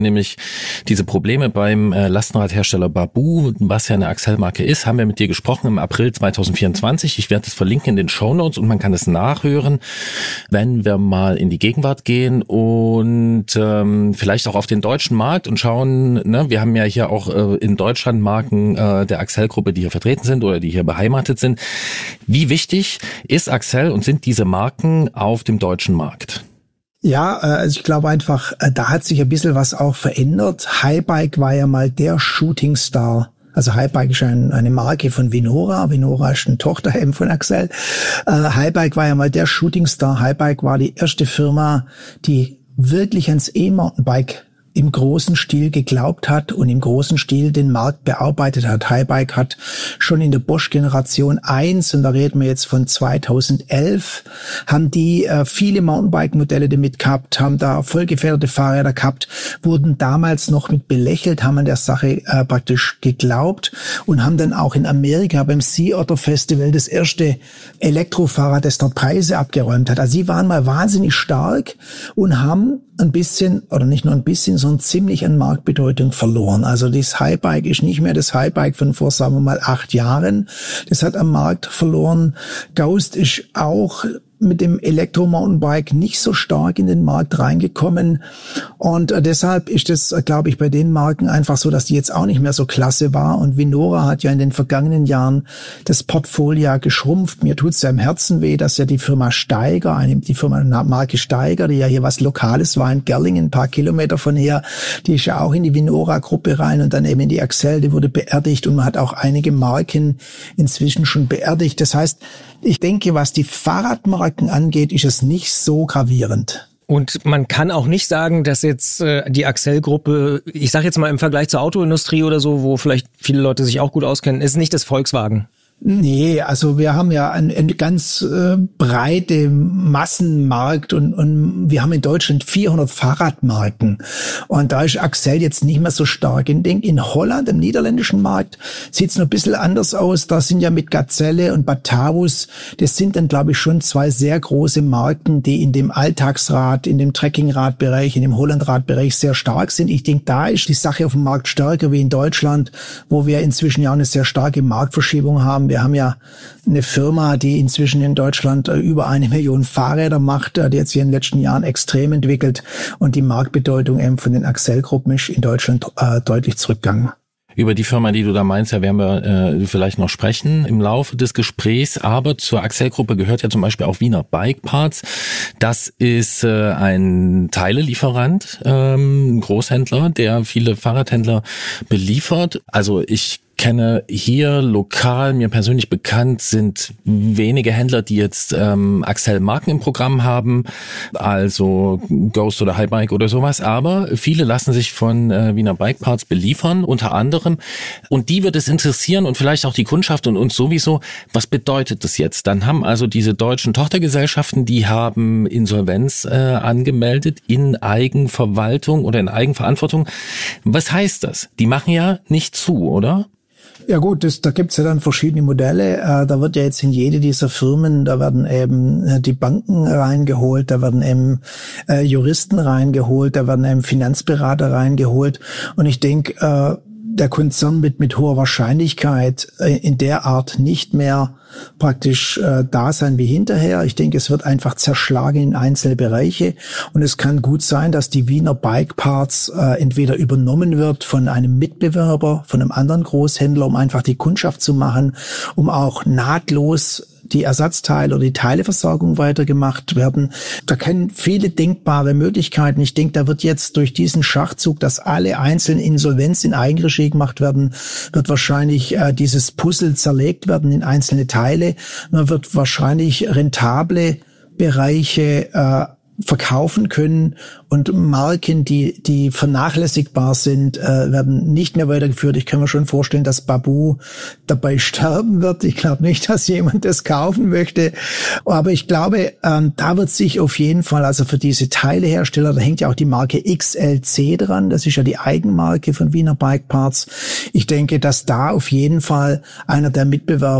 nämlich diese Probleme beim Lastenradhersteller Babboe, was ja eine Accel-Marke ist, haben wir mit dir gesprochen im April 2024. Ich werde das verlinken in den Shownotes und man kann es nachhören, wenn wir mal in die Gegenwart gehen und vielleicht auch auf den deutschen Markt und schauen, ne, wir haben ja hier auch in Deutschland Marken der Accel-Gruppe, die hier vertreten sind oder die hier beheimatet sind. Wie wichtig ist Accel und sind diese Marken auf dem deutschen Markt? Ja, also ich glaube einfach, da hat sich ein bisschen was auch verändert. Highbike war ja mal der Shootingstar. Also Highbike ist eine Marke von Vinora. Vinora ist eine Tochter eben von Accel. Highbike war ja mal der Shootingstar. Highbike war die erste Firma, die wirklich ans E-Mountainbike im großen Stil geglaubt hat und im großen Stil den Markt bearbeitet hat. Highbike hat schon in der Bosch-Generation 1, und da reden wir jetzt von 2011, haben die viele Mountainbike-Modelle damit gehabt, haben da vollgefederte Fahrräder gehabt, wurden damals noch mit belächelt, haben an der Sache praktisch geglaubt und haben dann auch in Amerika beim Sea Otter Festival das erste Elektrofahrrad, das dort Preise abgeräumt hat. Also sie waren mal wahnsinnig stark und haben ein bisschen, oder nicht nur ein bisschen, sondern ziemlich an Marktbedeutung verloren. Also das Highbike ist nicht mehr das Highbike von vor, sagen wir mal, 8 Jahren. Das hat am Markt verloren. Ghost ist auch mit dem Elektro-Mountainbike nicht so stark in den Markt reingekommen. Und deshalb ist es, glaube ich, bei den Marken einfach so, dass die jetzt auch nicht mehr so klasse war. Und Vinora hat ja in den vergangenen Jahren das Portfolio geschrumpft. Mir tut's ja im Herzen weh, dass ja die Firma Steiger, die Marke Steiger, die ja hier was Lokales war in Gerlingen, ein paar Kilometer von hier, die ist ja auch in die Vinora-Gruppe rein und dann eben in die Accel, die wurde beerdigt und man hat auch einige Marken inzwischen schon beerdigt. Das heißt, ich denke, was die Fahrradmarken angeht, ist es nicht so gravierend. Und man kann auch nicht sagen, dass jetzt die Accel-Gruppe, ich sage jetzt mal im Vergleich zur Autoindustrie oder so, wo vielleicht viele Leute sich auch gut auskennen, ist nicht das Volkswagen. Nee, also wir haben ja eine ganz breite Massenmarkt und wir haben in Deutschland 400 Fahrradmarken und da ist Accel jetzt nicht mehr so stark. Ich denke, in Holland, im niederländischen Markt, sieht's noch ein bisschen anders aus. Da sind ja mit Gazelle und Batavus, das sind dann, glaube ich, schon 2 sehr große Marken, die in dem Alltagsrad, in dem Trekkingradbereich, in dem Hollandradbereich sehr stark sind. Ich denke, da ist die Sache auf dem Markt stärker wie in Deutschland, wo wir inzwischen ja eine sehr starke Marktverschiebung haben. Wir haben ja eine Firma, die inzwischen in Deutschland über 1 Million Fahrräder macht, die jetzt hier in den letzten Jahren extrem entwickelt und die Marktbedeutung eben von den Accel-Gruppen ist in Deutschland deutlich zurückgegangen. Über die Firma, die du da meinst, ja, werden wir vielleicht noch sprechen im Laufe des Gesprächs. Aber zur Accel-Gruppe gehört ja zum Beispiel auch Wiener Bike Parts. Das ist ein Teilelieferant, ein Großhändler, der viele Fahrradhändler beliefert. Also ich kenne hier lokal, mir persönlich bekannt, sind wenige Händler, die jetzt Accel-Marken im Programm haben, also Ghost oder Highbike oder sowas, aber viele lassen sich von Wiener Bike Parts beliefern, unter anderem, und die wird es interessieren und vielleicht auch die Kundschaft und uns sowieso, was bedeutet das jetzt? Dann haben also diese deutschen Tochtergesellschaften, die haben Insolvenz angemeldet in Eigenverwaltung oder in Eigenverantwortung. Was heißt das? Die machen ja nicht zu, oder? Ja gut, da gibt's ja dann verschiedene Modelle. Da wird ja jetzt in jede dieser Firmen, da werden eben die Banken reingeholt, da werden eben Juristen reingeholt, da werden eben Finanzberater reingeholt. Und ich denke, der Konzern wird mit hoher Wahrscheinlichkeit in der Art nicht mehr praktisch da sein wie hinterher. Ich denke, es wird einfach zerschlagen in einzelne Bereiche und es kann gut sein, dass die Wiener Bike Parts entweder übernommen wird von einem Mitbewerber, von einem anderen Großhändler, um einfach die Kundschaft zu machen, um auch nahtlos die Ersatzteile oder die Teileversorgung weitergemacht werden. Da können viele denkbare Möglichkeiten. Ich denke, da wird jetzt durch diesen Schachzug, dass alle einzelnen Insolvenz in Eigenregie gemacht werden, wird wahrscheinlich dieses Puzzle zerlegt werden in einzelne Teile. Man wird wahrscheinlich rentable Bereiche verkaufen können und Marken, die vernachlässigbar sind, werden nicht mehr weitergeführt. Ich kann mir schon vorstellen, dass Babboe dabei sterben wird. Ich glaube nicht, dass jemand das kaufen möchte. Aber ich glaube, da wird sich auf jeden Fall, also für diese Teilehersteller, da hängt ja auch die Marke XLC dran. Das ist ja die Eigenmarke von Wiener Bike Parts. Ich denke, dass da auf jeden Fall einer der Mitbewerber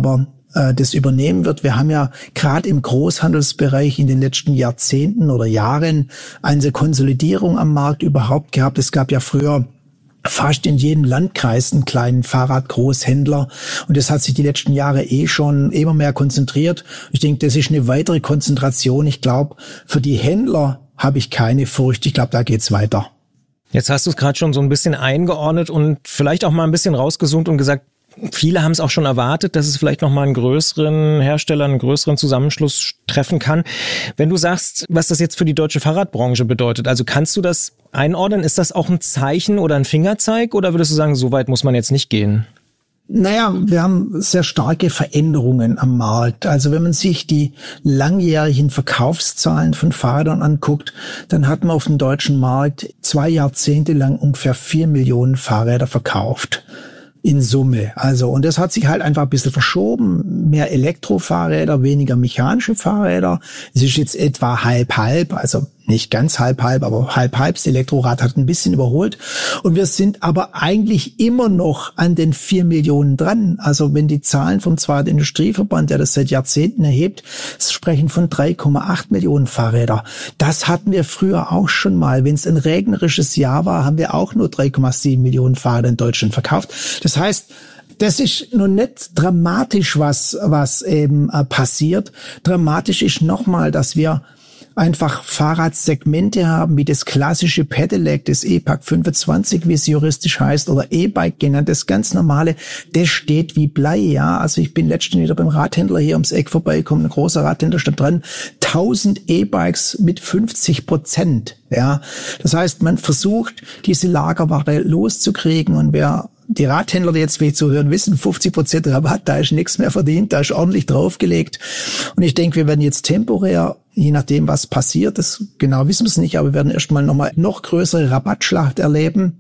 das übernehmen wird. Wir haben ja gerade im Großhandelsbereich in den letzten Jahrzehnten oder Jahren eine Konsolidierung am Markt überhaupt gehabt. Es gab ja früher fast in jedem Landkreis einen kleinen Fahrradgroßhändler und das hat sich die letzten Jahre schon immer mehr konzentriert. Ich denke, das ist eine weitere Konzentration. Ich glaube, für die Händler habe ich keine Furcht. Ich glaube, da geht's weiter. Jetzt hast du es gerade schon so ein bisschen eingeordnet und vielleicht auch mal ein bisschen rausgezoomt und gesagt, viele haben es auch schon erwartet, dass es vielleicht nochmal einen größeren Hersteller, einen größeren Zusammenschluss treffen kann. Wenn du sagst, was das jetzt für die deutsche Fahrradbranche bedeutet, also kannst du das einordnen? Ist das auch ein Zeichen oder ein Fingerzeig oder würdest du sagen, so weit muss man jetzt nicht gehen? Naja, wir haben sehr starke Veränderungen am Markt. Also wenn man sich die langjährigen Verkaufszahlen von Fahrrädern anguckt, dann hat man auf dem deutschen Markt 2 Jahrzehnte lang ungefähr 4 Millionen Fahrräder verkauft. In Summe. Also, und das hat sich halt einfach ein bisschen verschoben. Mehr Elektrofahrräder, weniger mechanische Fahrräder. Es ist jetzt etwa halb-halb, also nicht ganz halb-halb, aber halb-halb. Das Elektrorad hat ein bisschen überholt. Und wir sind aber eigentlich immer noch an den 4 Millionen dran. Also wenn die Zahlen vom Zweiten Industrieverband, der das seit Jahrzehnten erhebt, sprechen von 3,8 Millionen Fahrräder. Das hatten wir früher auch schon mal. Wenn es ein regnerisches Jahr war, haben wir auch nur 3,7 Millionen Fahrräder in Deutschland verkauft. Das heißt, das ist noch nicht dramatisch, was eben passiert. Dramatisch ist nochmal, dass wir einfach Fahrradsegmente haben, wie das klassische Pedelec, das E-Pack 25, wie es juristisch heißt, oder E-Bike genannt, das ganz normale, das steht wie Blei, ja. Also ich bin letztens wieder beim Radhändler hier ums Eck vorbeigekommen, ein großer Radhändler stand dran, 1000 E-Bikes mit 50%, ja. Das heißt, man versucht, diese Lagerware loszukriegen und wer die Radhändler, die jetzt vielleicht zuhören, wissen, 50% Rabatt, da ist nichts mehr verdient, da ist ordentlich draufgelegt. Und ich denke, wir werden jetzt temporär, je nachdem, was passiert, das genau wissen wir es nicht, aber wir werden erstmal noch größere Rabattschlacht erleben.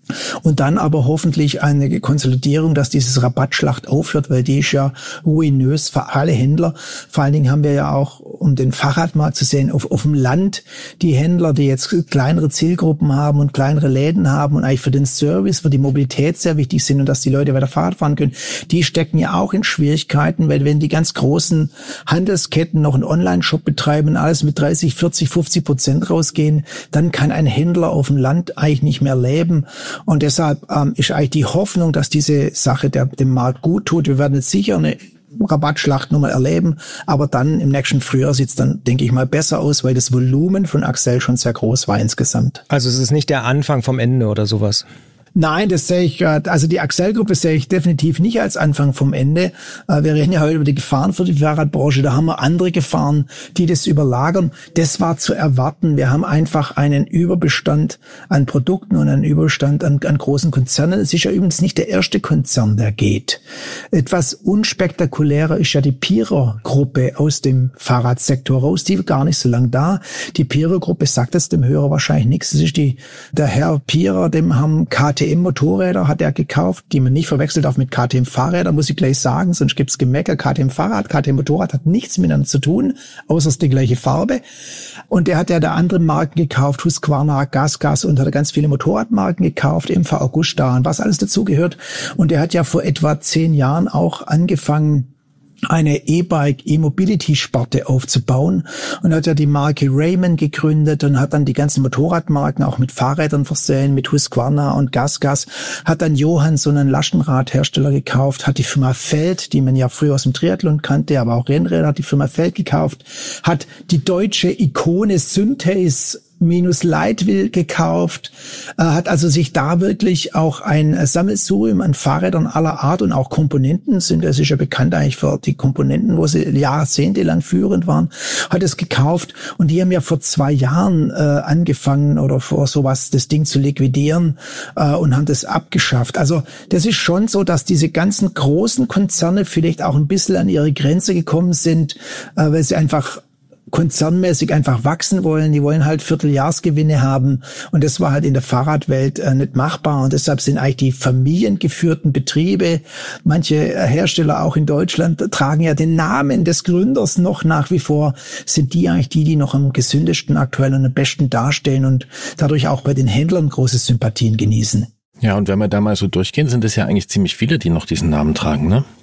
Und dann aber hoffentlich eine Konsolidierung, dass dieses Rabattschlacht aufhört, weil die ist ja ruinös für alle Händler. Vor allen Dingen haben wir ja auch, um den Fahrradmarkt zu sehen, auf dem Land die Händler, die jetzt kleinere Zielgruppen haben und kleinere Läden haben und eigentlich für den Service, für die Mobilität sehr wichtig sind und dass die Leute weiter Fahrrad fahren können, die stecken ja auch in Schwierigkeiten, weil wenn die ganz großen Handelsketten noch einen Online-Shop betreiben und alles mit 30, 40, 50% rausgehen, dann kann ein Händler auf dem Land eigentlich nicht mehr leben. Und deshalb ist eigentlich die Hoffnung, dass diese Sache dem Markt gut tut. Wir werden jetzt sicher eine Rabattschlacht nochmal erleben, aber dann im nächsten Frühjahr sieht es dann, denke ich mal, besser aus, weil das Volumen von Accell schon sehr groß war insgesamt. Also es ist nicht der Anfang vom Ende oder sowas? Nein, das sehe ich, also die Accell-Gruppe sehe ich definitiv nicht als Anfang vom Ende. Wir reden ja heute über die Gefahren für die Fahrradbranche. Da haben wir andere Gefahren, die das überlagern. Das war zu erwarten. Wir haben einfach einen Überbestand an Produkten und einen Überbestand an großen Konzernen. Es ist ja übrigens nicht der erste Konzern, der geht. Etwas unspektakulärer ist ja die Pierer-Gruppe aus dem Fahrradsektor raus. Die war gar nicht so lange da. Die Pierer-Gruppe sagt es dem Hörer wahrscheinlich nichts. Das ist der Herr Pierer, dem haben KTM-Motorräder hat er gekauft, die man nicht verwechselt darf mit KTM-Fahrrädern, muss ich gleich sagen, sonst gibt's Gemecker. KTM-Fahrrad, KTM-Motorrad hat nichts miteinander zu tun, außer es ist die gleiche Farbe. Und der hat ja da andere Marken gekauft, Husqvarna, GasGas und hat ganz viele Motorradmarken gekauft, MV Agusta und was alles dazugehört. Und der hat ja vor etwa 10 Jahren auch angefangen, eine E-Bike-E-Mobility-Sparte aufzubauen und hat ja die Marke Raymond gegründet und hat dann die ganzen Motorradmarken auch mit Fahrrädern versehen, mit Husqvarna und GasGas, hat dann Johansson, einen Lastenradhersteller, gekauft, hat die Firma Feld, die man ja früher aus dem Triathlon kannte, aber auch Rennräder, hat die Firma Feld gekauft, hat die deutsche Ikone Synthes Leitwill gekauft, hat also sich da wirklich auch ein Sammelsurium an Fahrrädern aller Art und auch Komponenten, das ist ja bekannt eigentlich für die Komponenten, wo sie jahrzehntelang führend waren, hat es gekauft und die haben ja vor 2 Jahren angefangen oder vor sowas das Ding zu liquidieren und haben das abgeschafft. Also das ist schon so, dass diese ganzen großen Konzerne vielleicht auch ein bisschen an ihre Grenze gekommen sind, weil sie einfach konzernmäßig einfach wachsen wollen. Die wollen halt Vierteljahrsgewinne haben. Und das war halt in der Fahrradwelt nicht machbar. Und deshalb sind eigentlich die familiengeführten Betriebe, manche Hersteller auch in Deutschland, tragen ja den Namen des Gründers noch nach wie vor, sind die eigentlich die noch am gesündesten aktuell und am besten dastehen und dadurch auch bei den Händlern große Sympathien genießen. Ja, und wenn wir da mal so durchgehen, sind es ja eigentlich ziemlich viele, die noch diesen Namen tragen, ne?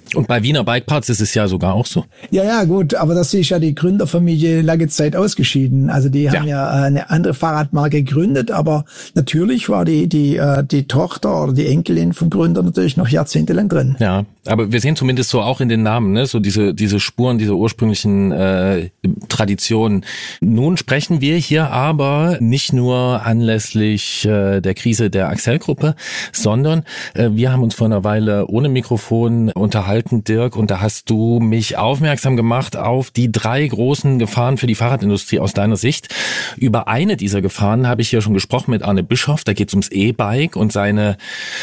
Und bei Wiener Bike Parts ist es ja sogar auch so. Ja, gut, aber das ist ja die Gründerfamilie lange Zeit ausgeschieden. Also die haben ja eine andere Fahrradmarke gegründet, aber natürlich war die Tochter oder die Enkelin vom Gründer natürlich noch jahrzehntelang drin. Ja, aber wir sehen zumindest so auch in den Namen, ne, so diese Spuren, diese ursprünglichen Traditionen. Nun sprechen wir hier aber nicht nur anlässlich der Krise der Accell-Gruppe, sondern wir haben uns vor einer Weile ohne Mikrofon unterhalten, Dirk, und da hast du mich aufmerksam gemacht auf die 3 großen Gefahren für die Fahrradindustrie aus deiner Sicht. Über eine dieser Gefahren habe ich hier schon gesprochen mit Arne Bischoff. Da geht es ums E-Bike und seine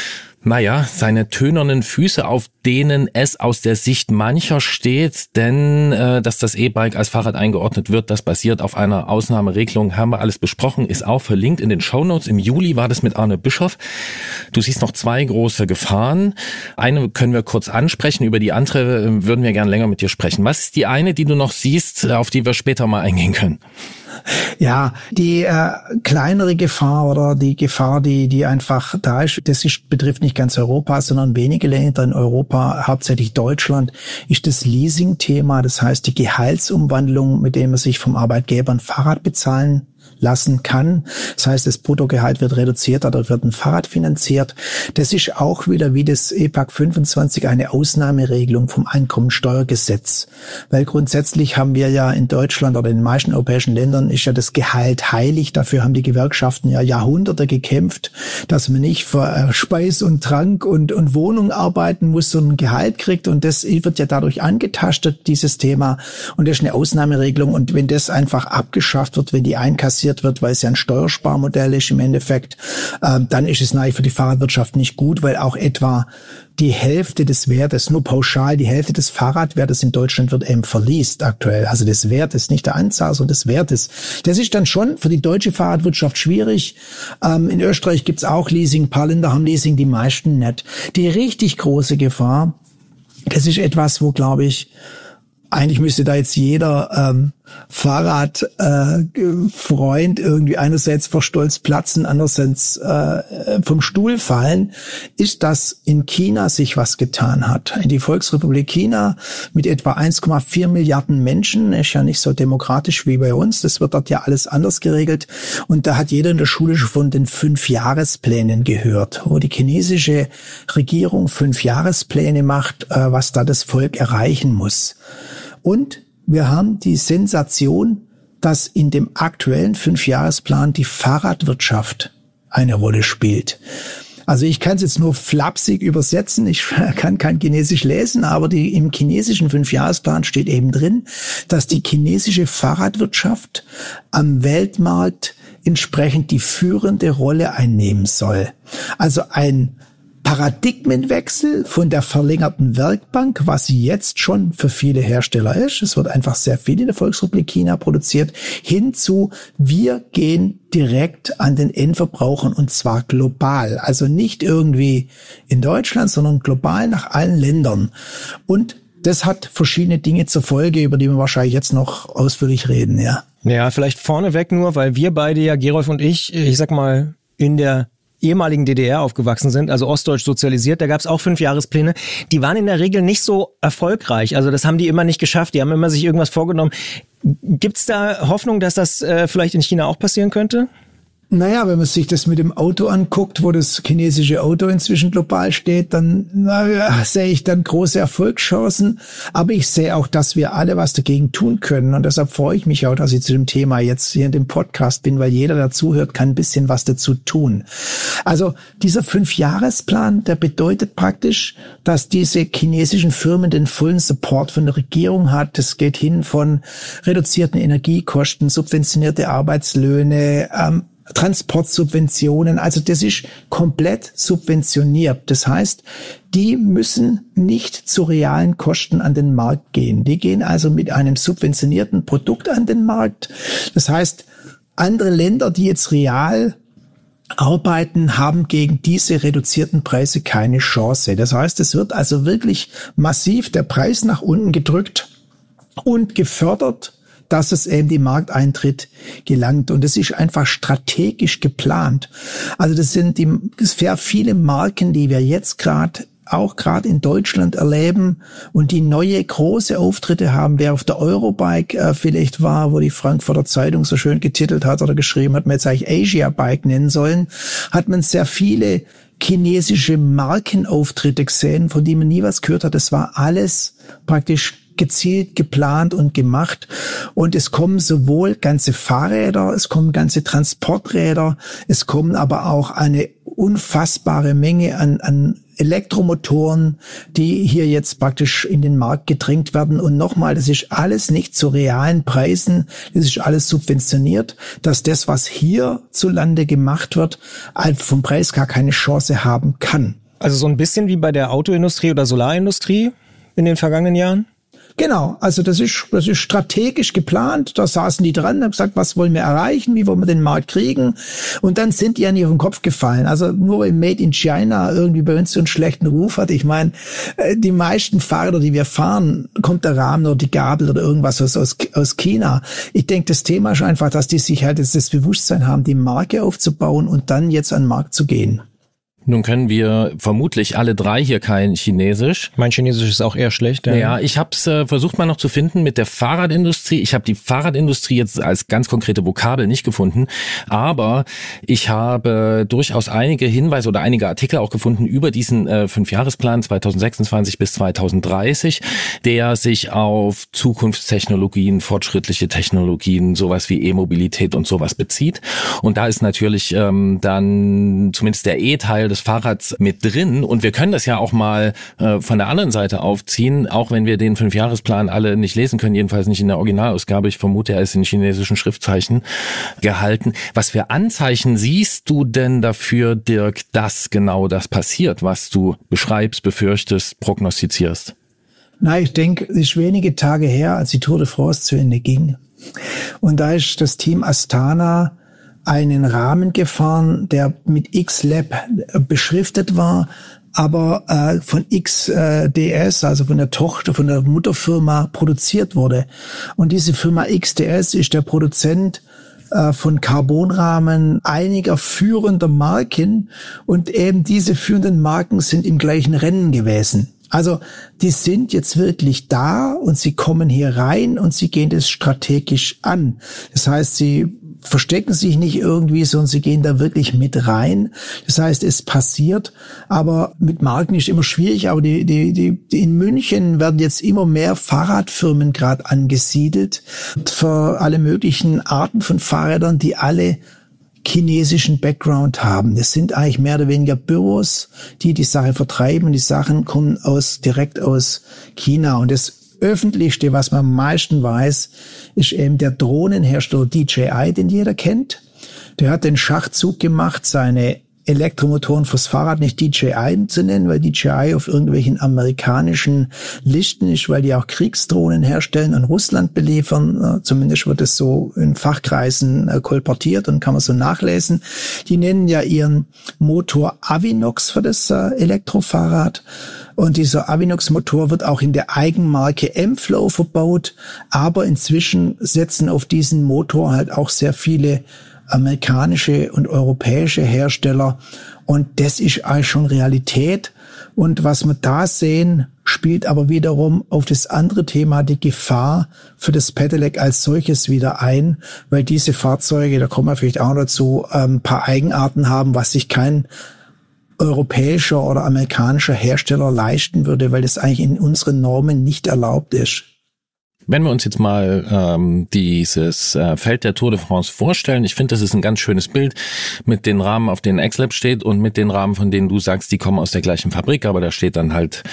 tönernen Füße, auf denen es aus der Sicht mancher steht, denn dass das E-Bike als Fahrrad eingeordnet wird, das basiert auf einer Ausnahmeregelung, haben wir alles besprochen, ist auch verlinkt in den Shownotes. Im Juli war das mit Arne Bischoff. Du siehst noch 2 große Gefahren. Eine können wir kurz ansprechen, über die andere würden wir gern länger mit dir sprechen. Was ist die eine, die du noch siehst, auf die wir später mal eingehen können? Ja, die kleinere Gefahr oder die Gefahr, die einfach da ist, betrifft nicht ganz Europa, sondern wenige Länder in Europa, hauptsächlich Deutschland, ist das Leasing-Thema. Das heißt, die Gehaltsumwandlung, mit dem man sich vom Arbeitgeber ein Fahrrad bezahlen lassen kann. Das heißt, das Bruttogehalt wird reduziert oder wird ein Fahrrad finanziert. Das ist auch wieder wie das EPAG 25 eine Ausnahmeregelung vom Einkommensteuergesetz. Weil grundsätzlich haben wir ja in Deutschland oder in den meisten europäischen Ländern ist ja das Gehalt heilig. Dafür haben die Gewerkschaften ja Jahrhunderte gekämpft, dass man nicht für Speis und Trank und Wohnung arbeiten muss, sondern ein Gehalt kriegt. Und das wird ja dadurch angetastet, dieses Thema. Und das ist eine Ausnahmeregelung. Und wenn das einfach abgeschafft wird, wenn die einkassiert wird, weil es ja ein Steuersparmodell ist im Endeffekt, dann ist es natürlich für die Fahrradwirtschaft nicht gut, weil auch etwa die Hälfte des Wertes, nur pauschal die Hälfte des Fahrradwertes in Deutschland wird eben verleast aktuell. Also des Wertes, nicht der Anzahl, sondern des Wertes. Das ist dann schon für die deutsche Fahrradwirtschaft schwierig. In Österreich gibt's auch Leasing, ein paar Länder haben Leasing, die meisten nicht. Die richtig große Gefahr, das ist etwas, wo, glaube ich, eigentlich müsste da jetzt jeder Fahrradfreund irgendwie einerseits vor Stolz platzen, andererseits vom Stuhl fallen, ist, dass in China sich was getan hat. In die Volksrepublik China mit etwa 1,4 Milliarden Menschen, ist ja nicht so demokratisch wie bei uns, das wird dort ja alles anders geregelt. Und da hat jeder in der Schule schon von den 5-Jahresplänen gehört, wo die chinesische Regierung 5 Jahrespläne macht, was da das Volk erreichen muss. Und wir haben die Sensation, dass in dem aktuellen 5-Jahresplan die Fahrradwirtschaft eine Rolle spielt. Also ich kann es jetzt nur flapsig übersetzen, ich kann kein Chinesisch lesen, aber im chinesischen 5-Jahresplan steht eben drin, dass die chinesische Fahrradwirtschaft am Weltmarkt entsprechend die führende Rolle einnehmen soll. Also ein Paradigmenwechsel von der verlängerten Werkbank, was sie jetzt schon für viele Hersteller ist. Es wird einfach sehr viel in der Volksrepublik China produziert, hin zu, wir gehen direkt an den Endverbrauchern und zwar global. Also nicht irgendwie in Deutschland, sondern global nach allen Ländern. Und das hat verschiedene Dinge zur Folge, über die wir wahrscheinlich jetzt noch ausführlich reden, ja. Ja, vielleicht vorneweg nur, weil wir beide ja, Gerolf und ich sag mal, in der ehemaligen DDR aufgewachsen sind, also ostdeutsch sozialisiert, da gab es auch 5-Jahrespläne. Die waren in der Regel nicht so erfolgreich, also das haben die immer nicht geschafft, die haben immer sich irgendwas vorgenommen. Gibt's da Hoffnung, dass das vielleicht in China auch passieren könnte? Naja, wenn man sich das mit dem Auto anguckt, wo das chinesische Auto inzwischen global steht, dann sehe ich dann große Erfolgschancen. Aber ich sehe auch, dass wir alle was dagegen tun können. Und deshalb freue ich mich auch, dass ich zu dem Thema jetzt hier in dem Podcast bin, weil jeder, der zuhört, kann ein bisschen was dazu tun. Also dieser 5-Jahresplan, der bedeutet praktisch, dass diese chinesischen Firmen den vollen Support von der Regierung hat. Das geht hin von reduzierten Energiekosten, subventionierte Arbeitslöhne, Transportsubventionen, also das ist komplett subventioniert. Das heißt, die müssen nicht zu realen Kosten an den Markt gehen. Die gehen also mit einem subventionierten Produkt an den Markt. Das heißt, andere Länder, die jetzt real arbeiten, haben gegen diese reduzierten Preise keine Chance. Das heißt, es wird also wirklich massiv der Preis nach unten gedrückt und gefördert, dass es eben die Markteintritt gelangt. Und das ist einfach strategisch geplant. Also das sind sehr viele Marken, die wir jetzt gerade auch gerade in Deutschland erleben und die neue große Auftritte haben. Wer auf der Eurobike vielleicht war, wo die Frankfurter Zeitung so schön getitelt hat oder geschrieben hat, man jetzt eigentlich Asia Bike nennen sollen, hat man sehr viele chinesische Markenauftritte gesehen, von denen man nie was gehört hat. Das war alles praktisch gezielt geplant und gemacht. Und es kommen sowohl ganze Fahrräder, es kommen ganze Transporträder, es kommen aber auch eine unfassbare Menge an Elektromotoren, die hier jetzt praktisch in den Markt gedrängt werden. Und nochmal, das ist alles nicht zu realen Preisen, das ist alles subventioniert, dass das, was hierzulande gemacht wird, vom Preis gar keine Chance haben kann. Also so ein bisschen wie bei der Autoindustrie oder Solarindustrie in den vergangenen Jahren? Genau, also das ist strategisch geplant. Da saßen die dran, haben gesagt, was wollen wir erreichen, wie wollen wir den Markt kriegen? Und dann sind die an ihren Kopf gefallen. Also nur weil Made in China irgendwie bei uns so einen schlechten Ruf hat. Ich meine, die meisten Fahrräder, die wir fahren, kommt der Rahmen oder die Gabel oder irgendwas aus China. Ich denke, das Thema ist einfach, dass die sich halt das Bewusstsein haben, die Marke aufzubauen und dann jetzt an den Markt zu gehen. Nun können wir vermutlich alle drei hier kein Chinesisch. Mein Chinesisch ist auch eher schlecht. Ja, ich habe es versucht mal noch zu finden mit der Fahrradindustrie. Ich habe die Fahrradindustrie jetzt als ganz konkrete Vokabel nicht gefunden, aber ich habe durchaus einige Hinweise oder einige Artikel auch gefunden über diesen 5-Jahresplan 2026 bis 2030, der sich auf Zukunftstechnologien, fortschrittliche Technologien, sowas wie E-Mobilität und sowas bezieht. Und da ist natürlich dann zumindest der E-Teil des Fahrrads mit drin und wir können das ja auch mal von der anderen Seite aufziehen, auch wenn wir den 5-Jahresplan alle nicht lesen können, jedenfalls nicht in der Originalausgabe. Ich vermute, er ist in chinesischen Schriftzeichen gehalten. Was für Anzeichen siehst du denn dafür, Dirk, dass genau das passiert, was du beschreibst, befürchtest, prognostizierst? Na, ich denke, es ist wenige Tage her, als die Tour de France zu Ende ging. Und da ist das Team Astana einen Rahmen gefahren, der mit X-Lab beschriftet war, aber von XDS, also von der Tochter, von der Mutterfirma produziert wurde. Und diese Firma XDS ist der Produzent von Carbonrahmen einiger führender Marken und eben diese führenden Marken sind im gleichen Rennen gewesen. Also die sind jetzt wirklich da und sie kommen hier rein und sie gehen das strategisch an. Das heißt, sie verstecken sich nicht irgendwie, sondern sie gehen da wirklich mit rein. Das heißt, es passiert, aber mit Marken ist immer schwierig, aber die in München werden jetzt immer mehr Fahrradfirmen gerade angesiedelt für alle möglichen Arten von Fahrrädern, die alle chinesischen Background haben. Das sind eigentlich mehr oder weniger Büros, die Sache vertreiben. Die Sachen kommen direkt aus China. Und das Öffentlichste, was man am meisten weiß, ist eben der Drohnenhersteller DJI, den jeder kennt. Der hat den Schachzug gemacht, seine Elektromotoren fürs Fahrrad nicht DJI zu nennen, weil DJI auf irgendwelchen amerikanischen Listen ist, weil die auch Kriegsdrohnen herstellen und Russland beliefern. Zumindest wird es so in Fachkreisen kolportiert und kann man so nachlesen. Die nennen ja ihren Motor Avinox für das Elektrofahrrad. Und dieser Avinox-Motor wird auch in der Eigenmarke M-Flow verbaut. Aber inzwischen setzen auf diesen Motor halt auch sehr viele amerikanische und europäische Hersteller. Und das ist eigentlich schon Realität. Und was wir da sehen, spielt aber wiederum auf das andere Thema, die Gefahr für das Pedelec als solches wieder ein, weil diese Fahrzeuge, da kommen wir vielleicht auch dazu, ein paar Eigenarten haben, was sich kein europäischer oder amerikanischer Hersteller leisten würde, weil das eigentlich in unseren Normen nicht erlaubt ist. Wenn wir uns jetzt mal dieses Feld der Tour de France vorstellen, ich finde, das ist ein ganz schönes Bild mit den Rahmen, auf denen X-Lab steht und mit den Rahmen, von denen du sagst, die kommen aus der gleichen Fabrik, aber da steht dann halt,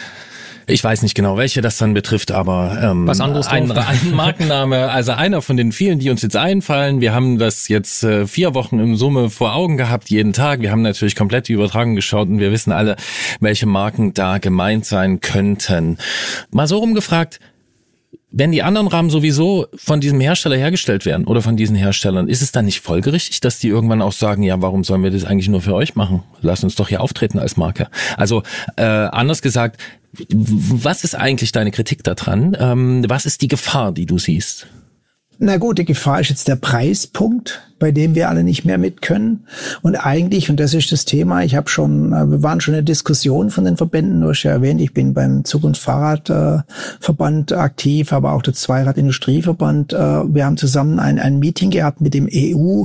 ich weiß nicht genau, welche das dann betrifft, aber was anderes ein Markenname, also einer von den vielen, die uns jetzt einfallen. Wir haben das jetzt 4 Wochen in Summe vor Augen gehabt, jeden Tag. Wir haben natürlich komplett die Übertragung geschaut und wir wissen alle, welche Marken da gemeint sein könnten. Mal so rumgefragt, wenn die anderen Rahmen sowieso von diesem Hersteller hergestellt werden oder von diesen Herstellern, ist es dann nicht folgerichtig, dass die irgendwann auch sagen, ja, warum sollen wir das eigentlich nur für euch machen? Lass uns doch hier auftreten als Marke. Also anders gesagt, was ist eigentlich deine Kritik daran? Was ist die Gefahr, die du siehst? Na gut, die Gefahr ist jetzt der Preispunkt, bei dem wir alle nicht mehr mit können. Und eigentlich, und das ist das Thema, wir waren schon in der Diskussion von den Verbänden, du hast ja erwähnt, ich bin beim Zug- und Fahrradverband aktiv, aber auch der Zweiradindustrieverband. Wir haben zusammen ein Meeting gehabt mit dem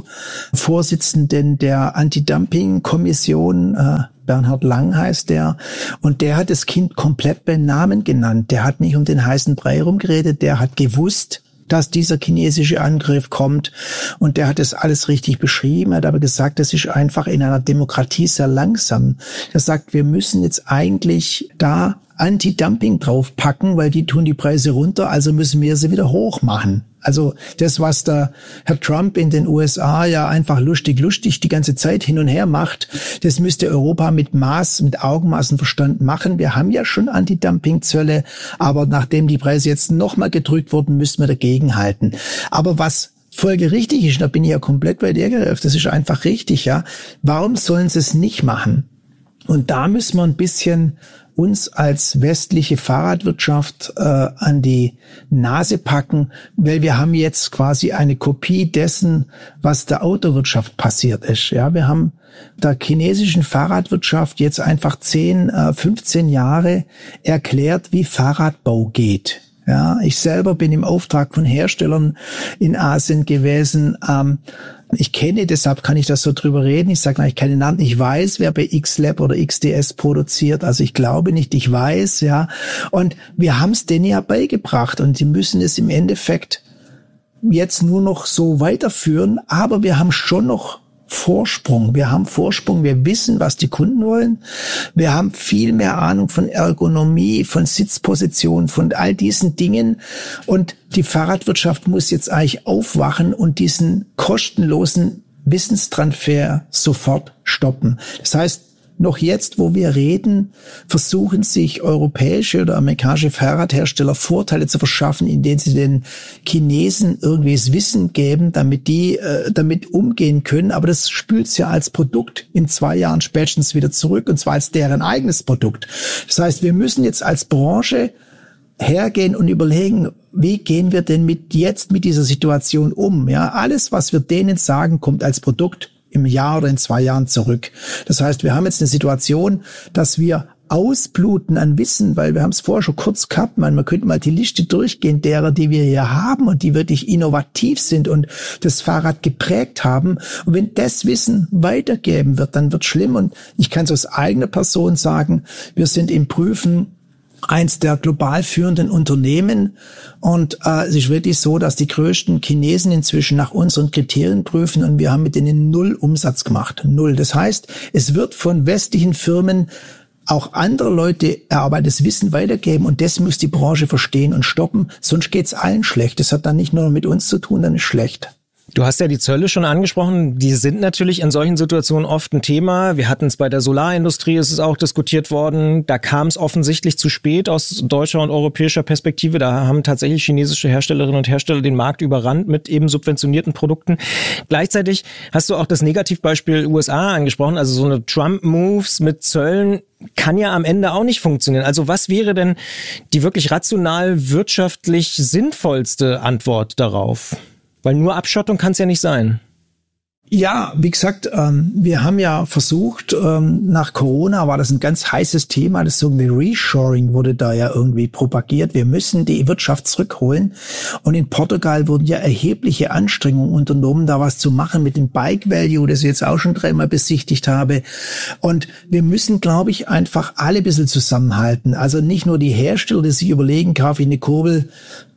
EU-Vorsitzenden der Anti-Dumping-Kommission, Bernhard Lang heißt der, und der hat das Kind komplett beim Namen genannt. Der hat nicht um den heißen Brei rumgeredet, der hat gewusst, dass dieser chinesische Angriff kommt, und der hat das alles richtig beschrieben. Er hat aber gesagt, das ist einfach in einer Demokratie sehr langsam. Er sagt, wir müssen jetzt eigentlich da Anti-Dumping draufpacken, weil die tun die Preise runter, also müssen wir sie wieder hoch machen. Also das, was der Herr Trump in den USA ja einfach lustig die ganze Zeit hin und her macht, das müsste Europa mit Augenmaß und Verstand machen. Wir haben ja schon Anti-Dumping-Zölle, aber nachdem die Preise jetzt nochmal gedrückt wurden, müssen wir dagegenhalten. Aber was folgerichtig ist, da bin ich ja komplett bei dir, Gerolf, das ist einfach richtig, ja. Warum sollen sie es nicht machen? Und da müssen wir ein bisschen uns als westliche Fahrradwirtschaft an die Nase packen, weil wir haben jetzt quasi eine Kopie dessen, was der Autowirtschaft passiert ist. Ja, wir haben der chinesischen Fahrradwirtschaft jetzt einfach 10, 15 Jahre erklärt, wie Fahrradbau geht. Ja, ich selber bin im Auftrag von Herstellern in Asien gewesen. Ich kenne, deshalb kann ich das so drüber reden. Ich sage eigentlich keine Namen. Ich weiß, wer bei X-Lab oder XDS produziert. Also ich glaube nicht, ich weiß, ja. Und wir haben es denen ja beigebracht, und sie müssen es im Endeffekt jetzt nur noch so weiterführen. Aber wir haben schon noch Vorsprung. Wir haben Vorsprung. Wir wissen, was die Kunden wollen. Wir haben viel mehr Ahnung von Ergonomie, von Sitzposition, von all diesen Dingen. Und die Fahrradwirtschaft muss jetzt eigentlich aufwachen und diesen kostenlosen Wissenstransfer sofort stoppen. Das heißt, noch jetzt, wo wir reden, versuchen sich europäische oder amerikanische Fahrradhersteller Vorteile zu verschaffen, indem sie den Chinesen irgendwie das Wissen geben, damit die damit umgehen können. Aber das spült ja als Produkt in 2 Jahren spätestens wieder zurück, und zwar als deren eigenes Produkt. Das heißt, wir müssen jetzt als Branche hergehen und überlegen, wie gehen wir denn mit dieser Situation um? Ja, alles, was wir denen sagen, kommt als Produkt im Jahr oder in 2 Jahren zurück. Das heißt, wir haben jetzt eine Situation, dass wir ausbluten an Wissen, weil wir haben es vorher schon kurz gehabt, man könnte mal die Liste durchgehen derer, die wir hier haben und die wirklich innovativ sind und das Fahrrad geprägt haben. Und wenn das Wissen weitergeben wird, dann wird es schlimm. Und ich kann es aus eigener Person sagen, wir sind im Prüfen eins der global führenden Unternehmen, und es ist wirklich so, dass die größten Chinesen inzwischen nach unseren Kriterien prüfen, und wir haben mit denen 0 Umsatz gemacht. 0. Das heißt, es wird von westlichen Firmen auch andere Leute erarbeitetes Wissen weitergeben, und das muss die Branche verstehen und stoppen, sonst geht's allen schlecht. Das hat dann nicht nur mit uns zu tun, dann ist schlecht. Du hast ja die Zölle schon angesprochen. Die sind natürlich in solchen Situationen oft ein Thema. Wir hatten es bei der Solarindustrie, ist es auch diskutiert worden. Da kam es offensichtlich zu spät aus deutscher und europäischer Perspektive. Da haben tatsächlich chinesische Herstellerinnen und Hersteller den Markt überrannt mit eben subventionierten Produkten. Gleichzeitig hast du auch das Negativbeispiel USA angesprochen. Also so eine Trump-Moves mit Zöllen kann ja am Ende auch nicht funktionieren. Also was wäre denn die wirklich rational wirtschaftlich sinnvollste Antwort darauf? Weil nur Abschottung kann es ja nicht sein. Ja, wie gesagt, wir haben ja versucht, nach Corona war das ein ganz heißes Thema, das sogenannte Reshoring wurde da ja irgendwie propagiert. Wir müssen die Wirtschaft zurückholen. Und in Portugal wurden ja erhebliche Anstrengungen unternommen, da was zu machen mit dem Bike Value, das ich jetzt auch schon 3-mal besichtigt habe. Und wir müssen, glaube ich, einfach alle ein bisschen zusammenhalten. Also nicht nur die Hersteller, die sich überlegen, kaufe ich eine Kurbel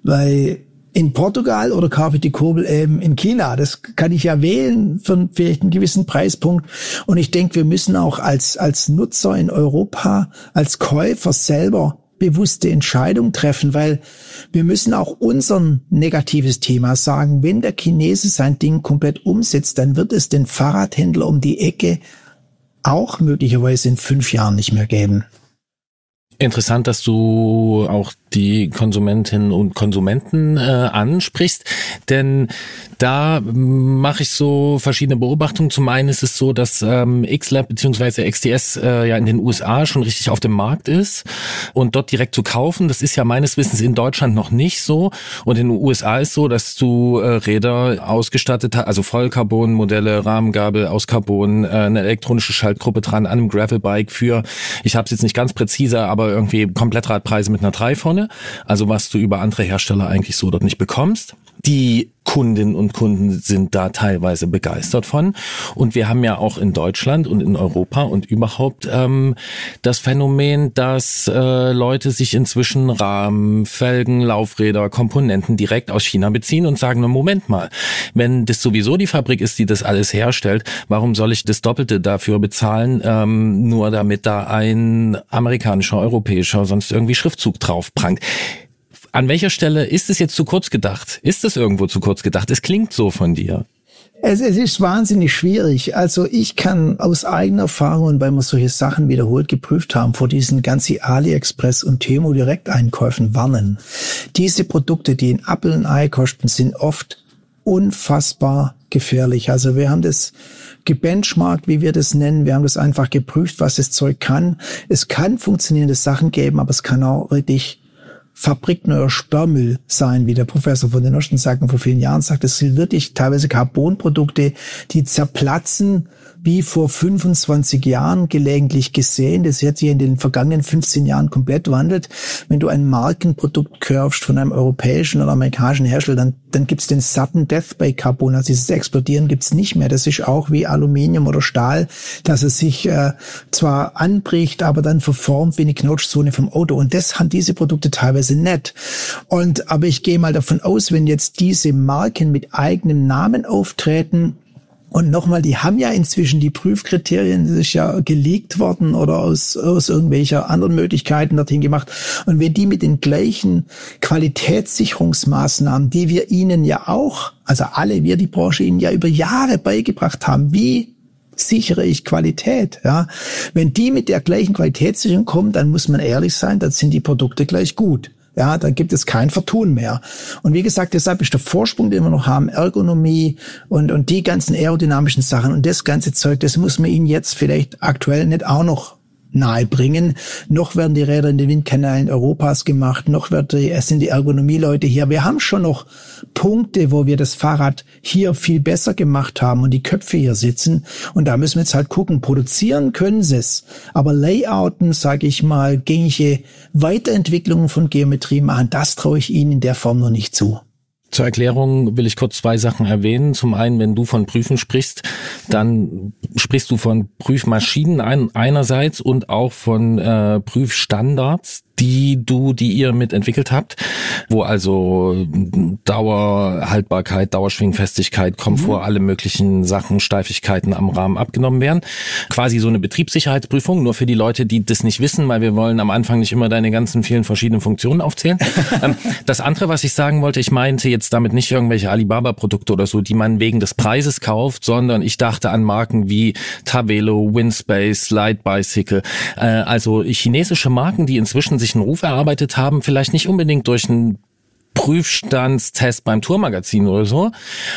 in Portugal oder kaufe ich die Kurbel in China. Das kann ich ja wählen für vielleicht einen gewissen Preispunkt. Und ich denke, wir müssen auch als Nutzer in Europa, als Käufer selber bewusste Entscheidungen treffen, weil wir müssen auch unser negatives Thema sagen. Wenn der Chinese sein Ding komplett umsetzt, dann wird es den Fahrradhändler um die Ecke auch möglicherweise in 5 Jahren nicht mehr geben. Interessant, dass du auch die Konsumentinnen und Konsumenten ansprichst, denn da mache ich so verschiedene Beobachtungen. Zum einen ist es so, dass XLab bzw. XDS ja in den USA schon richtig auf dem Markt ist und dort direkt zu kaufen. Das ist ja meines Wissens in Deutschland noch nicht so. Und in den USA ist so, dass du Räder ausgestattet hast, also Vollcarbon-Modelle, Rahmengabel aus Carbon, eine elektronische Schaltgruppe dran an einem Gravelbike für, ich habe es jetzt nicht ganz präzise, aber irgendwie Komplettradpreise mit einer 3 vorne. Also was du über andere Hersteller eigentlich so dort nicht bekommst. Die Kundinnen und Kunden sind da teilweise begeistert von. Und wir haben ja auch in Deutschland und in Europa und überhaupt das Phänomen, dass Leute sich inzwischen Rahmen, Felgen, Laufräder, Komponenten direkt aus China beziehen und sagen, Moment mal, wenn das sowieso die Fabrik ist, die das alles herstellt, warum soll ich das Doppelte dafür bezahlen, nur damit da ein amerikanischer, europäischer, sonst irgendwie Schriftzug drauf prangt? An welcher Stelle ist es jetzt zu kurz gedacht? Ist es irgendwo zu kurz gedacht? Es klingt so von dir. Es ist wahnsinnig schwierig. Also ich kann aus eigener Erfahrung, weil wir solche Sachen wiederholt geprüft haben, vor diesen ganzen AliExpress und Temu Direkteinkäufen warnen. Diese Produkte, die ein Apfel und Ei kosten, sind oft unfassbar gefährlich. Also wir haben das gebenchmarkt, wie wir das nennen. Wir haben das einfach geprüft, was das Zeug kann. Es kann funktionierende Sachen geben, aber es kann auch wirklich fabrikneuer Sperrmüll sein, wie der Professor von den Osten sagten vor vielen Jahren sagt. Das sind wirklich teilweise Carbonprodukte, die zerplatzen, wie vor 25 Jahren gelegentlich gesehen. Das hat sich in den vergangenen 15 Jahren komplett wandelt. Wenn du ein Markenprodukt kaufst von einem europäischen oder amerikanischen Hersteller, dann gibt's den sudden death bei Carbon. Also dieses Explodieren gibt's nicht mehr. Das ist auch wie Aluminium oder Stahl, dass es sich zwar anbricht, aber dann verformt wie eine Knautschzone vom Auto. Und das haben diese Produkte teilweise nicht. Aber ich gehe mal davon aus, wenn jetzt diese Marken mit eigenem Namen auftreten, und nochmal, die haben ja inzwischen die Prüfkriterien, das ist ja geleakt worden oder aus irgendwelcher anderen Möglichkeiten dorthin gemacht. Und wenn die mit den gleichen Qualitätssicherungsmaßnahmen, die wir ihnen ja auch, also alle wir, die Branche, ihnen ja über Jahre beigebracht haben, wie sichere ich Qualität, ja. Wenn die mit der gleichen Qualitätssicherung kommen, dann muss man ehrlich sein, dann sind die Produkte gleich gut. Ja, dann gibt es kein Vertun mehr. Und wie gesagt, deshalb ist der Vorsprung, den wir noch haben, Ergonomie und die ganzen aerodynamischen Sachen und das ganze Zeug, das muss man ihnen jetzt vielleicht aktuell nicht auch noch nahe bringen. Noch werden die Räder in den Windkanälen Europas gemacht, noch sind die Ergonomieleute hier. Wir haben schon noch Punkte, wo wir das Fahrrad hier viel besser gemacht haben und die Köpfe hier sitzen. Und da müssen wir jetzt halt gucken. Produzieren können sie es, aber Layouten, sage ich mal, gängige Weiterentwicklungen von Geometrie machen, das traue ich ihnen in der Form noch nicht zu. Zur Erklärung will ich kurz 2 Sachen erwähnen. Zum einen, wenn du von Prüfen sprichst, dann sprichst du von Prüfmaschinen einerseits und auch von Prüfstandards, die ihr mitentwickelt habt, wo also Dauer, Haltbarkeit, Dauerschwingfestigkeit, Komfort, alle möglichen Sachen, Steifigkeiten am Rahmen abgenommen werden. Quasi so eine Betriebssicherheitsprüfung, nur für die Leute, die das nicht wissen, weil wir wollen am Anfang nicht immer deine ganzen vielen verschiedenen Funktionen aufzählen. Das andere, was ich sagen wollte, ich meinte jetzt damit nicht irgendwelche Alibaba-Produkte oder so, die man wegen des Preises kauft, sondern ich dachte an Marken wie Tavelo, Windspace, Light Bicycle, also chinesische Marken, die inzwischen sich einen Ruf erarbeitet haben, vielleicht nicht unbedingt durch einen Prüfstandstest beim Tourmagazin oder so,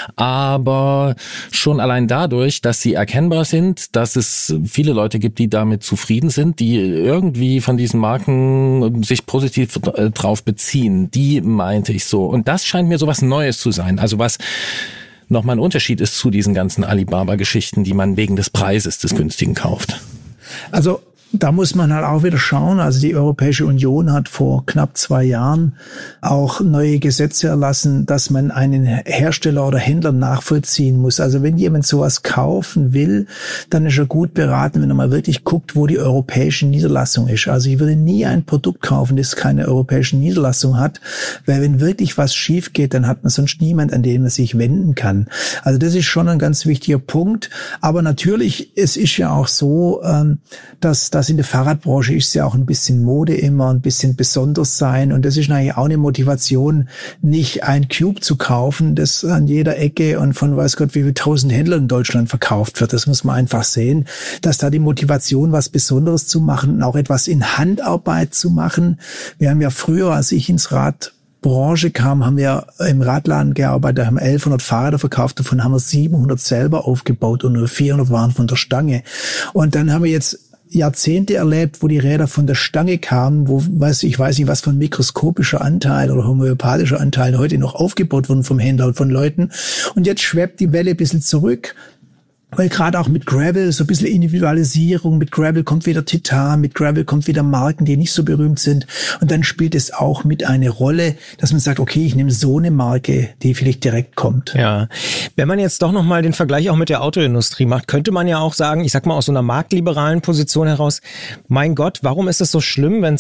aber schon allein dadurch, dass sie erkennbar sind, dass es viele Leute gibt, die damit zufrieden sind, die irgendwie von diesen Marken sich positiv drauf beziehen, die meinte ich so. Und das scheint mir so was Neues zu sein, also was nochmal ein Unterschied ist zu diesen ganzen Alibaba-Geschichten, die man wegen des Preises des günstigen kauft. Also da muss man halt auch wieder schauen. Also die Europäische Union hat vor knapp 2 Jahren auch neue Gesetze erlassen, dass man einen Hersteller oder Händler nachvollziehen muss. Also wenn jemand sowas kaufen will, dann ist er gut beraten, wenn er mal wirklich guckt, wo die europäische Niederlassung ist. Also ich würde nie ein Produkt kaufen, das keine europäische Niederlassung hat, weil wenn wirklich was schief geht, dann hat man sonst niemand, an den man sich wenden kann. Also das ist schon ein ganz wichtiger Punkt. Aber natürlich, es ist ja auch so, dass was in der Fahrradbranche ist ja auch ein bisschen Mode immer, ein bisschen besonders sein. Und das ist eigentlich auch eine Motivation, nicht ein Cube zu kaufen, das an jeder Ecke und von weiß Gott wie viel 1000 Händlern in Deutschland verkauft wird. Das muss man einfach sehen, dass da die Motivation, was Besonderes zu machen und auch etwas in Handarbeit zu machen. Wir haben ja früher, als ich ins Radbranche kam, haben wir im Radladen gearbeitet, haben 1100 Fahrräder verkauft, davon haben wir 700 selber aufgebaut und nur 400 waren von der Stange. Und dann haben wir jetzt Jahrzehnte erlebt, wo die Räder von der Stange kamen, wo, ich weiß nicht, was von mikroskopischer Anteil oder homöopathischer Anteil heute noch aufgebaut wurden vom Händler und von Leuten. Und jetzt schwebt die Welle ein bisschen zurück. Weil gerade auch mit Gravel so ein bisschen Individualisierung, mit Gravel kommt wieder Titan, mit Gravel kommt wieder Marken, die nicht so berühmt sind. Und dann spielt es auch mit eine Rolle, dass man sagt, okay, ich nehme so eine Marke, die vielleicht direkt kommt. Ja, wenn man jetzt doch nochmal den Vergleich auch mit der Autoindustrie macht, könnte man ja auch sagen, ich sag mal aus so einer marktliberalen Position heraus, mein Gott, warum ist es so schlimm, wenn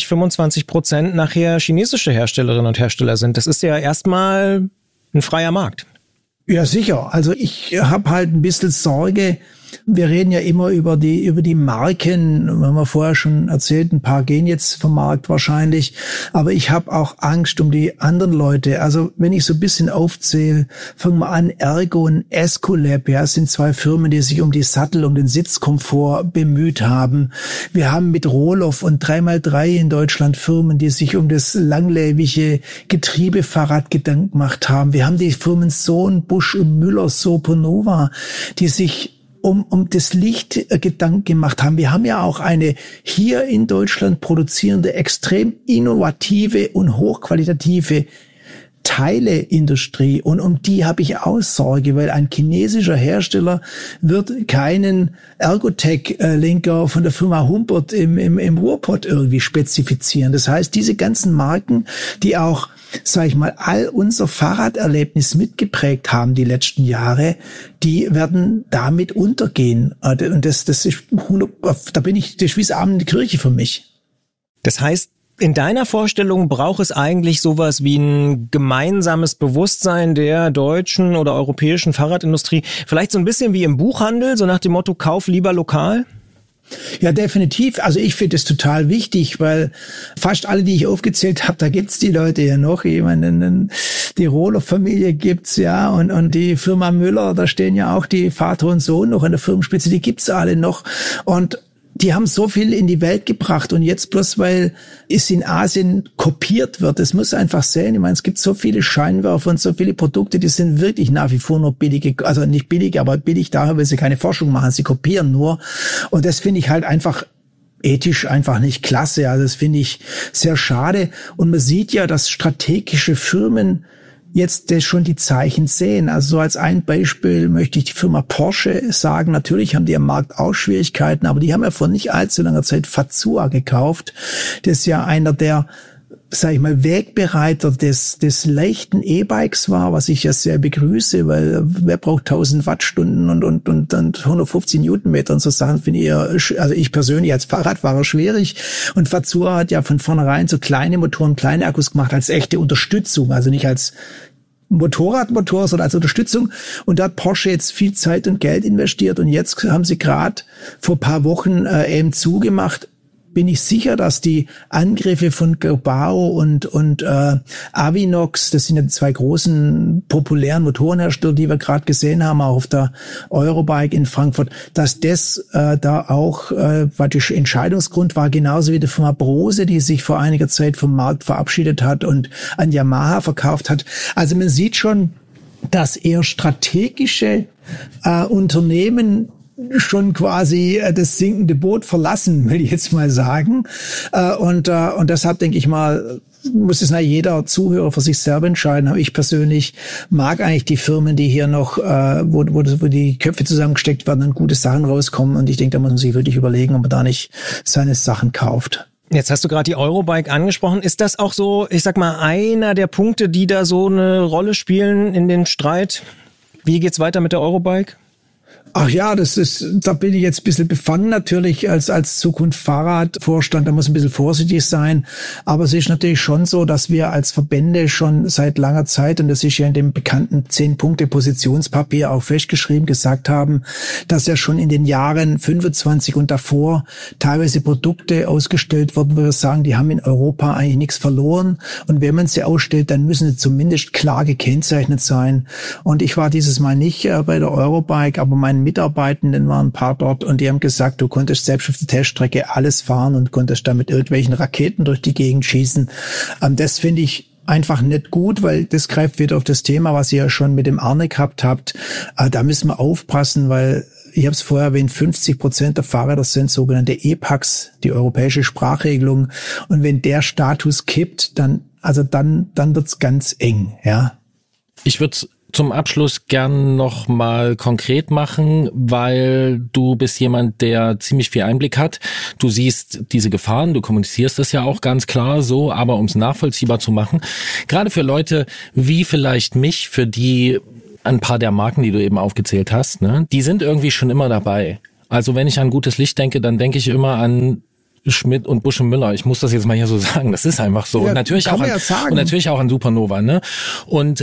20-25% nachher chinesische Herstellerinnen und Hersteller sind? Das ist ja erstmal ein freier Markt. Ja, sicher. Also ich habe halt ein bisschen Sorge. Wir reden ja immer über die Marken. Wir haben ja vorher schon erzählt, ein paar gehen jetzt vom Markt wahrscheinlich. Aber ich habe auch Angst um die anderen Leute. Also wenn ich so ein bisschen aufzähle, fangen wir an, Ergo und Escolab, ja, sind zwei Firmen, die sich um die Sattel, um den Sitzkomfort bemüht haben. Wir haben mit Rohloff und 3x3 in Deutschland Firmen, die sich um das langlebige Getriebefahrrad Gedanken gemacht haben. Wir haben die Firmen Sohn, Busch und Müller, Soponova, die sich um das Licht Gedanken gemacht haben. Wir haben ja auch eine hier in Deutschland produzierende, extrem innovative und hochqualitative Teileindustrie. Und um die habe ich auch Sorge, weil ein chinesischer Hersteller wird keinen Ergotech-Lenker von der Firma Humpert im Ruhrpott irgendwie spezifizieren. Das heißt, diese ganzen Marken, die auch, sag ich mal, all unser Fahrraderlebnis mitgeprägt haben die letzten Jahre, die werden damit untergehen. Und das ist 100, da bin ich, das ist wie das Abend in die Kirche für mich. Das heißt, in deiner Vorstellung braucht es eigentlich sowas wie ein gemeinsames Bewusstsein der deutschen oder europäischen Fahrradindustrie, vielleicht so ein bisschen wie im Buchhandel, so nach dem Motto, kauf lieber lokal? Ja, definitiv. Also ich finde es total wichtig, weil fast alle, die ich aufgezählt habe, da gibt's die Leute ja noch. Jemanden, die Rohloff-Familie gibt's ja und die Firma Müller, da stehen ja auch die Vater und Sohn noch an der Firmenspitze, die gibt's alle noch. Und die haben so viel in die Welt gebracht und jetzt bloß, weil es in Asien kopiert wird, das muss einfach sehen. Ich meine, es gibt so viele Scheinwerfer und so viele Produkte, die sind wirklich nach wie vor nur billige, also nicht billig, aber billig daher, weil sie keine Forschung machen, sie kopieren nur. Und das finde ich halt einfach ethisch einfach nicht klasse. Also das finde ich sehr schade. Und man sieht ja, dass strategische Firmen jetzt schon die Zeichen sehen. Also so als ein Beispiel möchte ich die Firma Porsche sagen. Natürlich haben die am Markt auch Schwierigkeiten, aber die haben ja vor nicht allzu langer Zeit Fazua gekauft. Das ist ja einer der, sag ich mal, Wegbereiter des leichten E-Bikes war, was ich ja sehr begrüße, weil wer braucht 1000 Wattstunden und 150 Newtonmeter und so Sachen finde ich ja, also ich persönlich als Fahrradfahrer schwierig. Und Fazua hat ja von vornherein so kleine Motoren, kleine Akkus gemacht als echte Unterstützung, also nicht als Motorradmotor, sondern als Unterstützung. Und da hat Porsche jetzt viel Zeit und Geld investiert und jetzt haben sie gerade vor ein paar Wochen eben zugemacht. Bin ich sicher, dass die Angriffe von Gobao und Avinox, das sind ja die zwei großen populären Motorenhersteller, die wir gerade gesehen haben, auch auf der Eurobike in Frankfurt, dass das da auch praktisch Entscheidungsgrund war, genauso wie die Firma Brose, die sich vor einiger Zeit vom Markt verabschiedet hat und an Yamaha verkauft hat. Also man sieht schon, dass eher strategische Unternehmen schon quasi das sinkende Boot verlassen, will ich jetzt mal sagen. Und deshalb denke ich mal, muss es jeder Zuhörer für sich selber entscheiden. Aber ich persönlich mag eigentlich die Firmen, die hier noch, wo die Köpfe zusammengesteckt werden und gute Sachen rauskommen. Und ich denke, da muss man sich wirklich überlegen, ob man da nicht seine Sachen kauft. Jetzt hast du gerade die Eurobike angesprochen. Ist das auch so, ich sag mal, einer der Punkte, die da so eine Rolle spielen in den Streit? Wie geht's weiter mit der Eurobike? Ach ja, da bin ich jetzt ein bisschen befangen natürlich als Zukunft Fahrradvorstand, da muss ein bisschen vorsichtig sein. Aber es ist natürlich schon so, dass wir als Verbände schon seit langer Zeit, und das ist ja in dem bekannten 10-Punkte-Positionspapier auch festgeschrieben, gesagt haben, dass ja schon in den Jahren 25 und davor teilweise Produkte ausgestellt wurden, wo wir sagen, die haben in Europa eigentlich nichts verloren. Und wenn man sie ausstellt, dann müssen sie zumindest klar gekennzeichnet sein. Und ich war dieses Mal nicht bei der Eurobike, aber meine Mitarbeitenden waren ein paar dort und die haben gesagt, du konntest selbst auf der Teststrecke alles fahren und konntest da mit irgendwelchen Raketen durch die Gegend schießen. Das finde ich einfach nicht gut, weil das greift wieder auf das Thema, was ihr ja schon mit dem Arne gehabt habt. Da müssen wir aufpassen, weil ich habe es vorher erwähnt, 50% der Fahrräder sind sogenannte E-Packs, die europäische Sprachregelung. Und wenn der Status kippt, dann wird's ganz eng, ja. Ich würde zum Abschluss gern noch mal konkret machen, weil du bist jemand, der ziemlich viel Einblick hat. Du siehst diese Gefahren, du kommunizierst das ja auch ganz klar so, aber um es nachvollziehbar zu machen, gerade für Leute wie vielleicht mich, für die ein paar der Marken, die du eben aufgezählt hast, ne, die sind irgendwie schon immer dabei. Also wenn ich an gutes Licht denke, dann denke ich immer an Schmidt und Busch und Müller. Ich muss das jetzt mal hier so sagen. Das ist einfach so. Ja, und natürlich auch an Supernova, ne? Und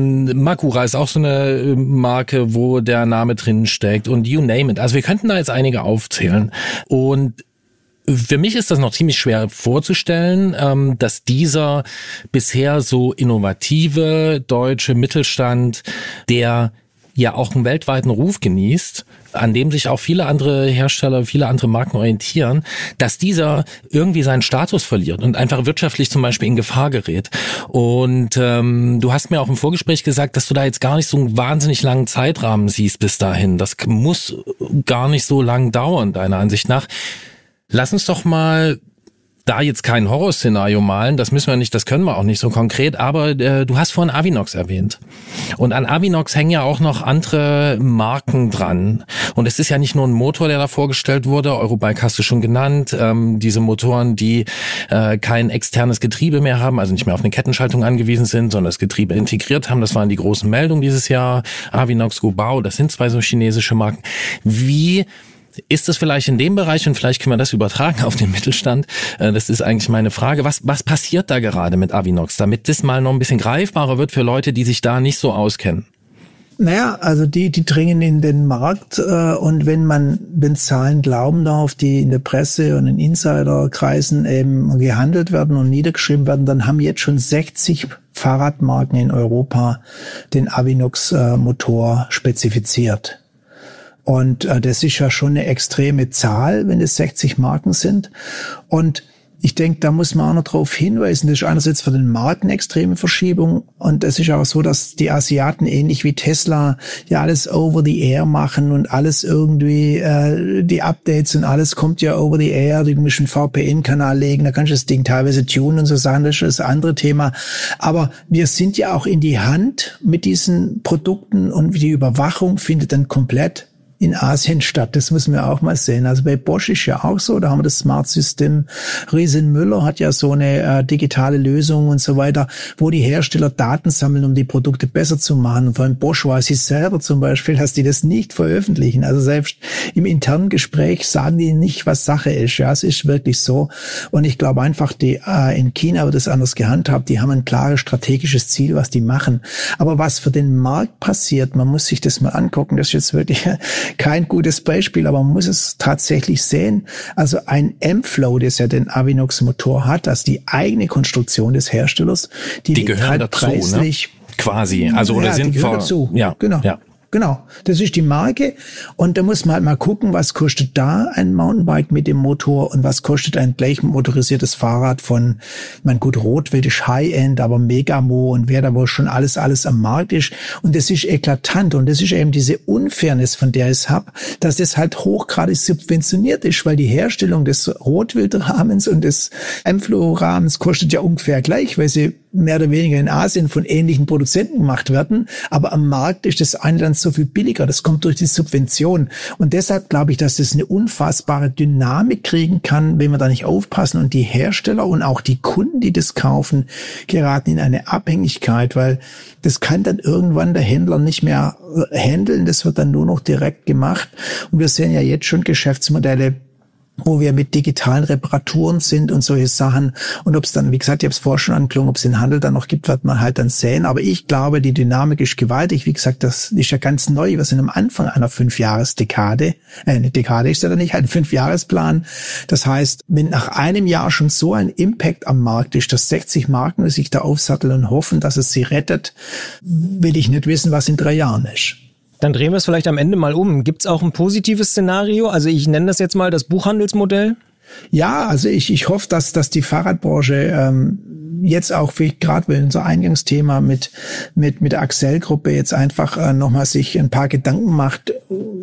Makura ist auch so eine Marke, wo der Name drin steckt und you name it. Also wir könnten da jetzt einige aufzählen. Und für mich ist das noch ziemlich schwer vorzustellen, dass dieser bisher so innovative deutsche Mittelstand, der ja auch einen weltweiten Ruf genießt, an dem sich auch viele andere Hersteller, viele andere Marken orientieren, dass dieser irgendwie seinen Status verliert und einfach wirtschaftlich zum Beispiel in Gefahr gerät. Und du hast mir auch im Vorgespräch gesagt, dass du da jetzt gar nicht so einen wahnsinnig langen Zeitrahmen siehst bis dahin. Das muss gar nicht so lang dauern, deiner Ansicht nach. Lass uns doch mal da jetzt kein Horrorszenario malen, das müssen wir nicht, das können wir auch nicht so konkret, aber du hast vorhin Avinox erwähnt. Und an Avinox hängen ja auch noch andere Marken dran. Und es ist ja nicht nur ein Motor, der da vorgestellt wurde, Eurobike hast du schon genannt, diese Motoren, die kein externes Getriebe mehr haben, also nicht mehr auf eine Kettenschaltung angewiesen sind, sondern das Getriebe integriert haben, das waren die großen Meldungen dieses Jahr, Avinox, Gobao, das sind zwei so chinesische Marken. Wie ist das vielleicht in dem Bereich, und vielleicht können wir das übertragen auf den Mittelstand, das ist eigentlich meine Frage, was passiert da gerade mit Avinox, damit das mal noch ein bisschen greifbarer wird für Leute, die sich da nicht so auskennen? Naja, also die dringen in den Markt und wenn man den Zahlen glauben darf, die in der Presse und in Insiderkreisen eben gehandelt werden und niedergeschrieben werden, dann haben jetzt schon 60 Fahrradmarken in Europa den Avinox-Motor spezifiziert. Und das ist ja schon eine extreme Zahl, wenn es 60 Marken sind. Und ich denke, da muss man auch noch darauf hinweisen, das ist einerseits für den Markt eine extreme Verschiebung und es ist auch so, dass die Asiaten ähnlich wie Tesla ja alles over the air machen und alles irgendwie, die Updates und alles kommt ja over the air, du musst einen VPN-Kanal legen, da kannst du das Ding teilweise tunen und so Sachen, das ist das andere Thema. Aber wir sind ja auch in die Hand mit diesen Produkten und die Überwachung findet dann komplett in Asien statt. Das müssen wir auch mal sehen. Also bei Bosch ist ja auch so, da haben wir das Smart System. Riesen Müller hat ja so eine digitale Lösung und so weiter, wo die Hersteller Daten sammeln, um die Produkte besser zu machen. Und von Bosch weiß ich selber zum Beispiel, dass die das nicht veröffentlichen. Also selbst im internen Gespräch sagen die nicht, was Sache ist. Ja, es ist wirklich so. Und ich glaube einfach, die in China wird das anders gehandhabt. Die haben ein klares strategisches Ziel, was die machen. Aber was für den Markt passiert, man muss sich das mal angucken. Das ist jetzt wirklich kein gutes Beispiel, aber man muss es tatsächlich sehen. Also ein M-Flow, das ja den Avinox-Motor hat, also die eigene Konstruktion des Herstellers, die gehören halt dazu, preislich, ne? Quasi. Also oder ja, sind die gehören dazu. Ja, genau. Ja. Genau, das ist die Marke und da muss man halt mal gucken, was kostet da ein Mountainbike mit dem Motor und was kostet ein gleich motorisiertes Fahrrad von, gut, Rotwild ist High-End, aber Megamo und wer da wohl schon alles am Markt ist und das ist eklatant und das ist eben diese Unfairness, von der ich habe, dass das halt hochgradig subventioniert ist, weil die Herstellung des Rotwild-Rahmens und des M-Flow-Rahmens kostet ja ungefähr gleich, weil sie mehr oder weniger in Asien von ähnlichen Produzenten gemacht werden, aber am Markt ist das eine dann so viel billiger. Das kommt durch die Subvention. Und deshalb glaube ich, dass das eine unfassbare Dynamik kriegen kann, wenn wir da nicht aufpassen. Und die Hersteller und auch die Kunden, die das kaufen, geraten in eine Abhängigkeit, weil das kann dann irgendwann der Händler nicht mehr handeln. Das wird dann nur noch direkt gemacht. Und wir sehen ja jetzt schon Geschäftsmodelle, wo wir mit digitalen Reparaturen sind und solche Sachen. Und ob es dann, wie gesagt, ich habe es vorher schon angeklungen, ob es den Handel dann noch gibt, wird man halt dann sehen. Aber ich glaube, die Dynamik ist gewaltig. Wie gesagt, das ist ja ganz neu. Wir sind am Anfang einer 5-Jahres-Dekade. Eine Dekade ist ja dann nicht, ein 5-Jahres-Plan. Das heißt, wenn nach einem Jahr schon so ein Impact am Markt ist, dass 60 Marken sich da aufsatteln und hoffen, dass es sie rettet, will ich nicht wissen, was in 3 Jahren ist. Dann drehen wir es vielleicht am Ende mal um. Gibt es auch ein positives Szenario? Also ich nenne das jetzt mal das Buchhandelsmodell. Ja, also ich hoffe, dass die Fahrradbranche jetzt auch, gerade bei unser Eingangsthema mit der Accell-Gruppe jetzt einfach nochmal sich ein paar Gedanken macht,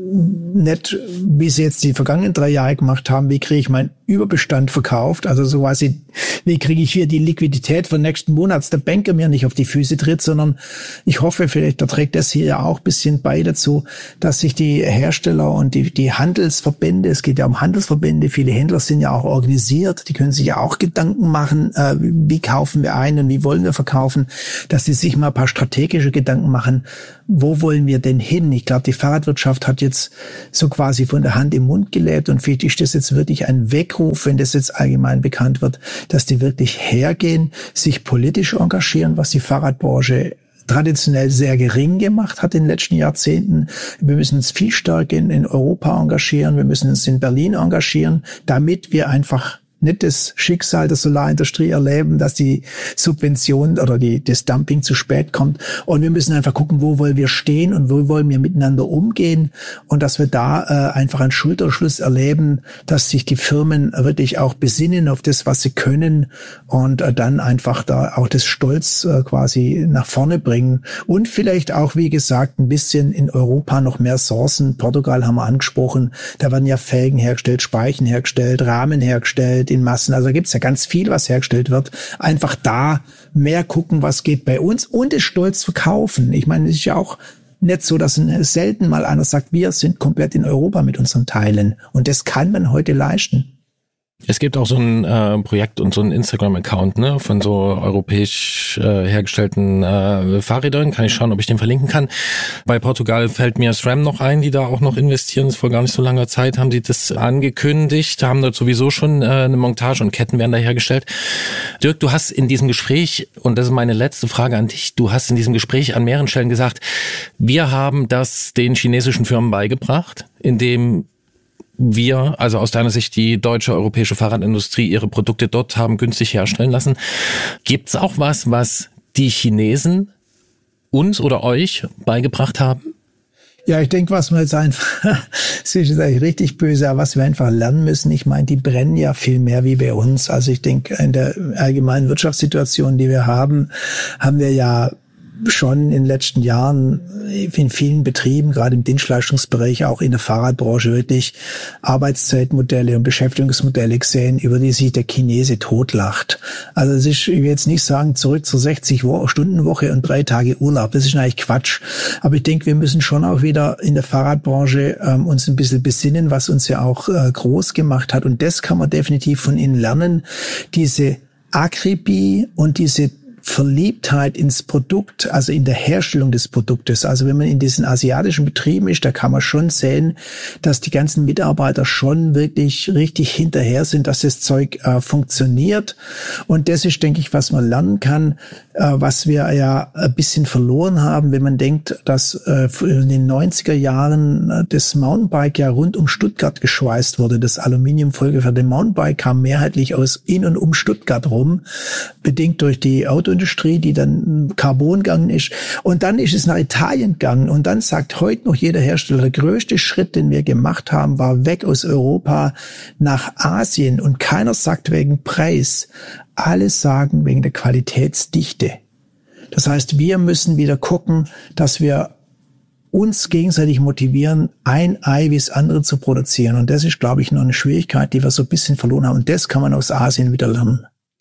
nicht wie sie jetzt die vergangenen 3 Jahre gemacht haben, wie kriege ich meinen Überbestand verkauft, also so quasi, wie kriege ich hier die Liquidität für nächsten Monat, dass der Banker mir nicht auf die Füße tritt, sondern ich hoffe, vielleicht da trägt das hier auch ein bisschen bei dazu, dass sich die Hersteller und die Handelsverbände, es geht ja um Handelsverbände, viele Händler sind ja auch organisiert, die können sich ja auch Gedanken machen, wie kaufen wir ein und wie wollen wir verkaufen, dass sie sich mal ein paar strategische Gedanken machen, wo wollen wir denn hin? Ich glaube, die Fahrradwirtschaft hat jetzt so quasi von der Hand im Mund gelebt und vielleicht ist das jetzt wirklich ein Weckruf, wenn das jetzt allgemein bekannt wird, dass die wirklich hergehen, sich politisch engagieren, was die Fahrradbranche traditionell sehr gering gemacht hat in den letzten Jahrzehnten. Wir müssen uns viel stärker in Europa engagieren, wir müssen uns in Berlin engagieren, damit wir einfach nicht das Schicksal der Solarindustrie erleben, dass die Subvention oder das Dumping zu spät kommt. Und wir müssen einfach gucken, wo wollen wir stehen und wo wollen wir miteinander umgehen. Und dass wir da einfach einen Schulterschluss erleben, dass sich die Firmen wirklich auch besinnen auf das, was sie können und dann einfach da auch das Stolz quasi nach vorne bringen. Und vielleicht auch, wie gesagt, ein bisschen in Europa noch mehr sourcen. Portugal haben wir angesprochen. Da werden ja Felgen hergestellt, Speichen hergestellt, Rahmen hergestellt, in Massen. Also da gibt's ja ganz viel, was hergestellt wird. Einfach da mehr gucken, was geht bei uns und es stolz verkaufen. Ich meine, es ist ja auch nicht so, dass selten mal einer sagt, wir sind komplett in Europa mit unseren Teilen. Und das kann man heute leisten. Es gibt auch so ein Projekt und so ein Instagram-Account, ne, von so europäisch hergestellten Fahrrädern. Kann ich schauen, ob ich den verlinken kann. Bei Portugal fällt mir SRAM noch ein, die da auch noch investieren. Das vor gar nicht so langer Zeit haben die das angekündigt. Haben dort sowieso schon eine Montage und Ketten werden da hergestellt. Dirk, du hast in diesem Gespräch, und das ist meine letzte Frage an dich, du hast in diesem Gespräch an mehreren Stellen gesagt, wir haben das den chinesischen Firmen beigebracht, indem wir, also aus deiner Sicht, die deutsche, europäische Fahrradindustrie ihre Produkte dort haben günstig herstellen lassen. Gibt's auch was die Chinesen uns oder euch beigebracht haben? Ja, ich denke, was wir jetzt einfach, das ist jetzt eigentlich richtig böse, aber was wir einfach lernen müssen, ich meine, die brennen ja viel mehr wie bei uns. Also ich denke, in der allgemeinen Wirtschaftssituation, die wir haben wir ja schon in den letzten Jahren in vielen Betrieben, gerade im Dienstleistungsbereich, auch in der Fahrradbranche, wirklich Arbeitszeitmodelle und Beschäftigungsmodelle gesehen, über die sich der Chinese totlacht. Also es ist, ich will jetzt nicht sagen, zurück zur 60-Stunden-Woche und 3 Tage Urlaub. Das ist eigentlich Quatsch. Aber ich denke, wir müssen schon auch wieder in der Fahrradbranche uns ein bisschen besinnen, was uns ja auch groß gemacht hat. Und das kann man definitiv von ihnen lernen. Diese Akribie und diese Verliebtheit ins Produkt, also in der Herstellung des Produktes. Also wenn man in diesen asiatischen Betrieben ist, da kann man schon sehen, dass die ganzen Mitarbeiter schon wirklich richtig hinterher sind, dass das Zeug funktioniert. Und das ist, denke ich, was man lernen kann, was wir ja ein bisschen verloren haben, wenn man denkt, dass in den 90er Jahren das Mountainbike ja rund um Stuttgart geschweißt wurde. Das Aluminiumfolge für den Mountainbike kam mehrheitlich aus in und um Stuttgart rum, bedingt durch die Autoindustrie, die dann Carbon gegangen ist. Und dann ist es nach Italien gegangen. Und dann sagt heute noch jeder Hersteller, der größte Schritt, den wir gemacht haben, war weg aus Europa nach Asien. Und keiner sagt wegen Preis. Alle sagen wegen der Qualitätsdichte. Das heißt, wir müssen wieder gucken, dass wir uns gegenseitig motivieren, ein Ei wie das andere zu produzieren. Und das ist, glaube ich, noch eine Schwierigkeit, die wir so ein bisschen verloren haben. Und das kann man aus Asien wieder lernen.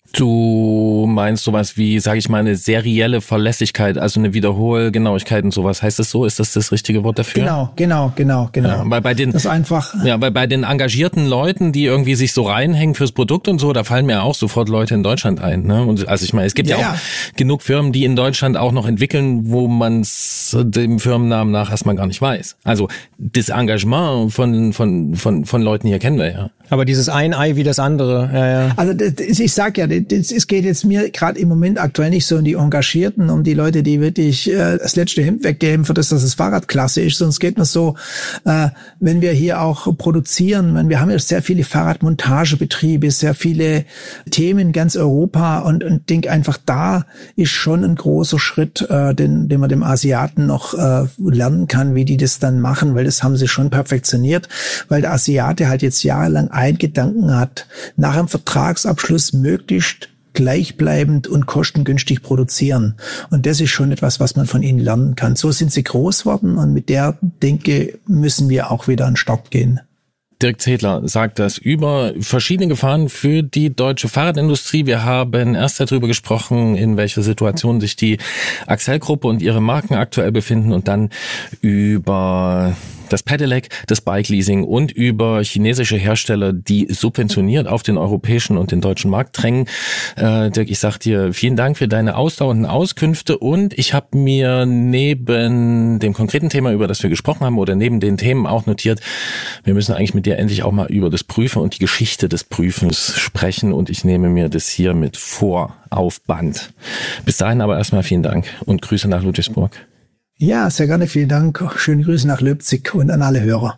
Du meinst sowas wie, sage ich mal, eine serielle Verlässlichkeit, also eine Wiederholgenauigkeit und sowas. Heißt das so? Ist das richtige Wort dafür? Genau. Ja, weil bei den, das ist einfach. Ja, weil bei den engagierten Leuten, die irgendwie sich so reinhängen fürs Produkt und so, da fallen mir auch sofort Leute in Deutschland ein. Ne? Und also ich meine, es gibt ja auch genug Firmen, die in Deutschland auch noch entwickeln, wo man es dem Firmennamen nach erstmal gar nicht weiß. Also das Engagement von Leuten hier kennen wir ja. Aber dieses ein Ei wie das andere. Ja. Also ich sag ja, es geht jetzt mir gerade im Moment aktuell nicht so um die Engagierten, um die Leute, die wirklich das letzte Hemd weggeben, für das das Fahrrad klasse ist, sondern es geht mir so, wenn wir hier auch produzieren, wir haben ja sehr viele Fahrradmontagebetriebe, sehr viele Themen in ganz Europa und denke einfach, da ist schon ein großer Schritt, den man dem Asiaten noch lernen kann, wie die das dann machen, weil das haben sie schon perfektioniert, weil der Asiate halt jetzt jahrelang einen Gedanken hat, nach einem Vertragsabschluss möglichst gleichbleibend und kostengünstig produzieren. Und das ist schon etwas, was man von ihnen lernen kann. So sind sie groß worden und mit der Denke müssen wir auch wieder an den Start gehen. Dirk Zedler sagt das über verschiedene Gefahren für die deutsche Fahrradindustrie. Wir haben erst darüber gesprochen, in welcher Situation sich die Accell-Gruppe und ihre Marken aktuell befinden und dann über das Pedelec, das Bike-Leasing und über chinesische Hersteller, die subventioniert auf den europäischen und den deutschen Markt drängen. Dirk, ich sag dir vielen Dank für deine ausdauernden Auskünfte und ich habe mir neben dem konkreten Thema, über das wir gesprochen haben, oder neben den Themen auch notiert, wir müssen eigentlich mit dir endlich auch mal über das Prüfen und die Geschichte des Prüfens sprechen und ich nehme mir das hier mit vor auf Band. Bis dahin aber erstmal vielen Dank und Grüße nach Ludwigsburg. Ja, sehr gerne, vielen Dank. Schöne Grüße nach Leipzig und an alle Hörer.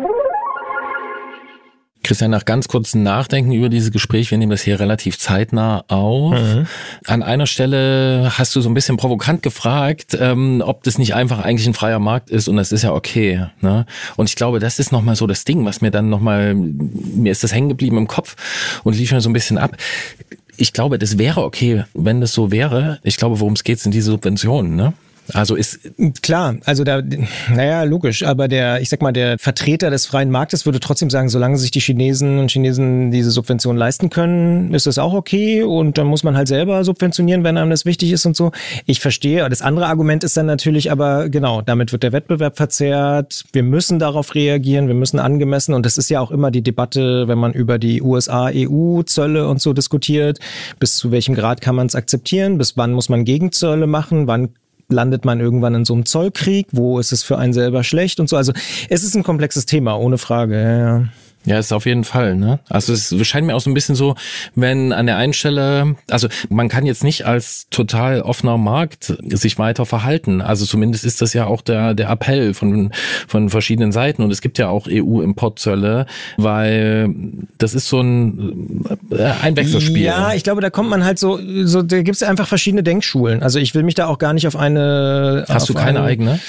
Christian, nach ganz kurzem Nachdenken über dieses Gespräch, wir nehmen das hier relativ zeitnah auf. An einer Stelle hast du so ein bisschen provokant gefragt, ob das nicht einfach eigentlich ein freier Markt ist und das ist ja okay. Ne? Und ich glaube, das ist nochmal so das Ding, was mir dann nochmal, mir ist das hängen geblieben im Kopf und lief mir so ein bisschen ab. Ich glaube, das wäre okay, wenn das so wäre. Ich glaube, worum es geht, sind diese Subventionen, ne? Also ist klar, also logisch, aber der Vertreter des freien Marktes würde trotzdem sagen, solange sich die Chinesen und Chinesen diese Subvention leisten können, ist das auch okay und dann muss man halt selber subventionieren, wenn einem das wichtig ist und so. Ich verstehe, das andere Argument ist dann natürlich aber, genau, damit wird der Wettbewerb verzerrt, wir müssen darauf reagieren, wir müssen angemessen und das ist ja auch immer die Debatte, wenn man über die USA-EU-Zölle und so diskutiert, bis zu welchem Grad kann man es akzeptieren, bis wann muss man Gegenzölle machen, wann landet man irgendwann in so einem Zollkrieg, wo ist es für einen selber schlecht und so. Also es ist ein komplexes Thema, ohne Frage. Ja. Ja, ist auf jeden Fall, ne? Also es scheint mir auch so ein bisschen so, wenn an der einen Stelle, also man kann jetzt nicht als total offener Markt sich weiter verhalten. Also zumindest ist das ja auch der Appell von verschiedenen Seiten und es gibt ja auch EU-Importzölle, weil das ist so ein Wechselspiel. Ja, ich glaube, da kommt man halt so da gibt's einfach verschiedene Denkschulen. Also ich will mich da auch gar nicht auf eine... Hast du keine eigene?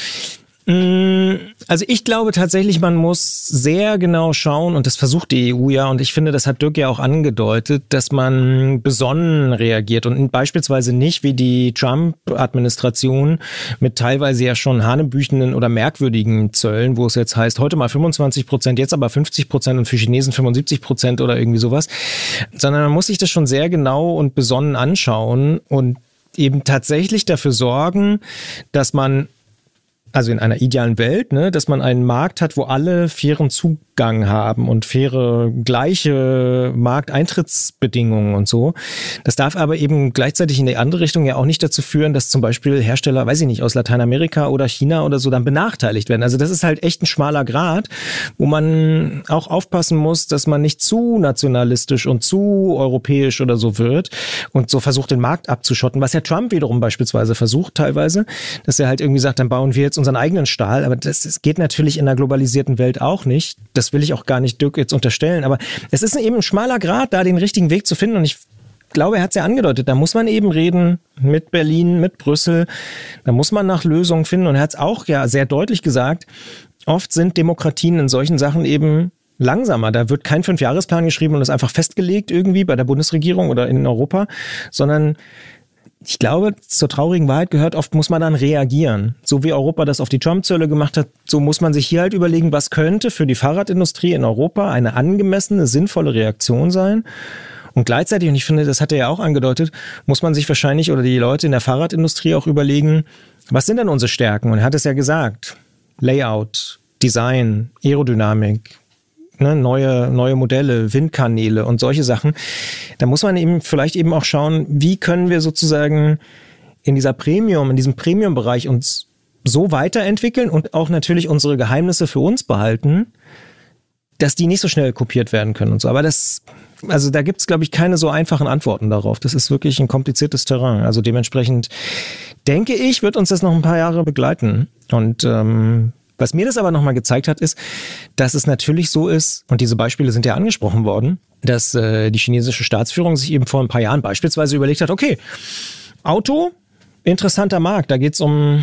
Also ich glaube tatsächlich, man muss sehr genau schauen und das versucht die EU ja und ich finde, das hat Dirk ja auch angedeutet, dass man besonnen reagiert und beispielsweise nicht wie die Trump-Administration mit teilweise ja schon hanebüchenden oder merkwürdigen Zöllen, wo es jetzt heißt, heute mal 25%, jetzt aber 50% und für Chinesen 75% oder irgendwie sowas, sondern man muss sich das schon sehr genau und besonnen anschauen und eben tatsächlich dafür sorgen, dass man also in einer idealen Welt, ne, dass man einen Markt hat, wo alle fairen Zugang haben und faire, gleiche Markteintrittsbedingungen und so. Das darf aber eben gleichzeitig in die andere Richtung ja auch nicht dazu führen, dass zum Beispiel Hersteller, weiß ich nicht, aus Lateinamerika oder China oder so dann benachteiligt werden. Also das ist halt echt ein schmaler Grat, wo man auch aufpassen muss, dass man nicht zu nationalistisch und zu europäisch oder so wird und so versucht, den Markt abzuschotten, was ja Trump wiederum beispielsweise versucht teilweise, dass er halt irgendwie sagt, dann bauen wir jetzt unseren eigenen Stahl, aber das geht natürlich in einer globalisierten Welt auch nicht. Das will ich auch gar nicht Dirk jetzt unterstellen, aber es ist eben ein schmaler Grat, da den richtigen Weg zu finden und ich glaube, er hat es ja angedeutet, da muss man eben reden mit Berlin, mit Brüssel, da muss man nach Lösungen finden und er hat es auch ja sehr deutlich gesagt, oft sind Demokratien in solchen Sachen eben langsamer. Da wird kein 5-Jahresplan geschrieben und ist einfach festgelegt irgendwie bei der Bundesregierung oder in Europa, sondern ich glaube, zur traurigen Wahrheit gehört, oft muss man dann reagieren. So wie Europa das auf die Trump-Zölle gemacht hat, so muss man sich hier halt überlegen, was könnte für die Fahrradindustrie in Europa eine angemessene, sinnvolle Reaktion sein. Und gleichzeitig, und ich finde, das hat er ja auch angedeutet, muss man sich wahrscheinlich oder die Leute in der Fahrradindustrie auch überlegen, was sind denn unsere Stärken? Und er hat es ja gesagt, Layout, Design, Aerodynamik, ne, neue Modelle, Windkanäle und solche Sachen. Da muss man eben vielleicht eben auch schauen, wie können wir sozusagen in diesem Premium-Bereich uns so weiterentwickeln und auch natürlich unsere Geheimnisse für uns behalten, dass die nicht so schnell kopiert werden können und so. Aber da gibt es, glaube ich, keine so einfachen Antworten darauf. Das ist wirklich ein kompliziertes Terrain. Also dementsprechend denke ich, wird uns das noch ein paar Jahre begleiten. Und was mir das aber nochmal gezeigt hat, ist, dass es natürlich so ist, und diese Beispiele sind ja angesprochen worden, dass die chinesische Staatsführung sich eben vor ein paar Jahren beispielsweise überlegt hat, okay, Auto, interessanter Markt, da geht es um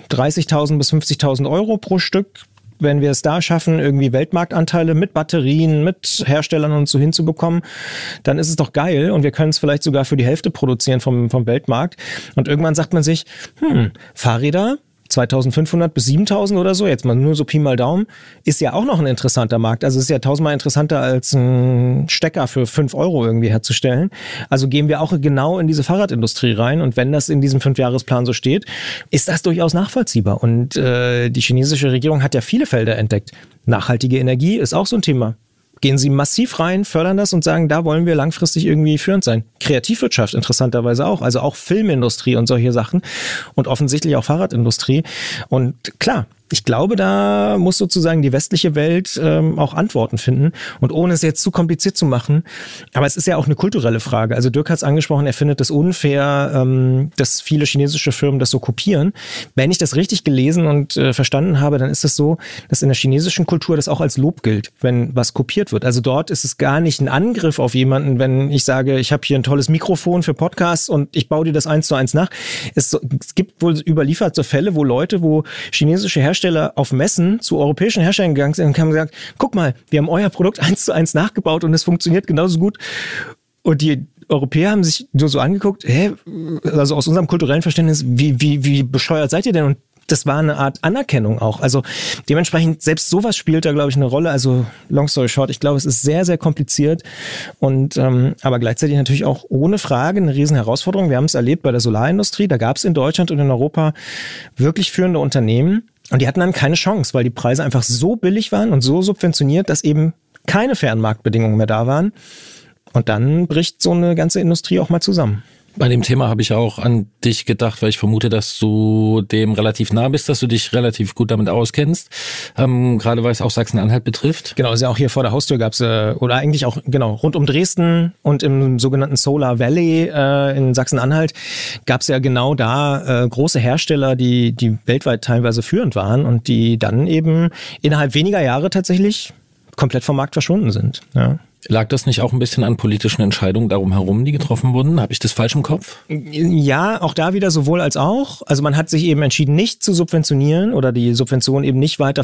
30.000 bis 50.000 Euro pro Stück. Wenn wir es da schaffen, irgendwie Weltmarktanteile mit Batterien, mit Herstellern und so hinzubekommen, dann ist es doch geil und wir können es vielleicht sogar für die Hälfte produzieren vom Weltmarkt. Und irgendwann sagt man sich, Fahrräder, 2.500 bis 7.000 oder so, jetzt mal nur so Pi mal Daumen, ist ja auch noch ein interessanter Markt. Also ist ja 1.000-mal interessanter als ein Stecker für 5 Euro irgendwie herzustellen. Also gehen wir auch genau in diese Fahrradindustrie rein und wenn das in diesem 5-Jahresplan so steht, ist das durchaus nachvollziehbar. Und die chinesische Regierung hat ja viele Felder entdeckt. Nachhaltige Energie ist auch so ein Thema. Gehen sie massiv rein, fördern das und sagen, da wollen wir langfristig irgendwie führend sein. Kreativwirtschaft interessanterweise auch, also auch Filmindustrie und solche Sachen und offensichtlich auch Fahrradindustrie. Und klar, ich glaube, da muss sozusagen die westliche Welt auch Antworten finden. Und ohne es jetzt zu kompliziert zu machen, aber es ist ja auch eine kulturelle Frage. Also Dirk hat es angesprochen, er findet es unfair, dass viele chinesische Firmen das so kopieren. Wenn ich das richtig gelesen und verstanden habe, dann ist es so, dass in der chinesischen Kultur das auch als Lob gilt, wenn was kopiert wird. Also dort ist es gar nicht ein Angriff auf jemanden, wenn ich sage, ich habe hier ein tolles Mikrofon für Podcasts und ich baue dir das 1:1 nach. Es gibt wohl überlieferte Fälle, wo chinesische Hersteller auf Messen zu europäischen Herstellern gegangen sind und haben gesagt, guck mal, wir haben euer Produkt 1:1 nachgebaut und es funktioniert genauso gut. Und die Europäer haben sich nur so angeguckt, also aus unserem kulturellen Verständnis, wie bescheuert seid ihr denn? Und das war eine Art Anerkennung auch. Also dementsprechend, selbst sowas spielt da, glaube ich, eine Rolle. Also long story short, ich glaube, es ist sehr, sehr kompliziert und aber gleichzeitig natürlich auch ohne Frage eine riesen Herausforderung. Wir haben es erlebt bei der Solarindustrie. Da gab es in Deutschland und in Europa wirklich führende Unternehmen und die hatten dann keine Chance, weil die Preise einfach so billig waren und so subventioniert, dass eben keine fairen Marktbedingungen mehr da waren. Und dann bricht so eine ganze Industrie auch mal zusammen. Bei dem Thema habe ich auch an dich gedacht, weil ich vermute, dass du dem relativ nah bist, dass du dich relativ gut damit auskennst, gerade weil es auch Sachsen-Anhalt betrifft. Genau, also auch hier vor der Haustür gab es, oder eigentlich auch genau rund um Dresden und im sogenannten Solar Valley in Sachsen-Anhalt gab es ja genau da große Hersteller, die weltweit teilweise führend waren und die dann eben innerhalb weniger Jahre tatsächlich komplett vom Markt verschwunden sind. Ja. Lag das nicht auch ein bisschen an politischen Entscheidungen darum herum, die getroffen wurden? Habe ich das falsch im Kopf? Ja, auch da wieder sowohl als auch. Also man hat sich eben entschieden, nicht zu subventionieren oder die Subvention eben nicht weiter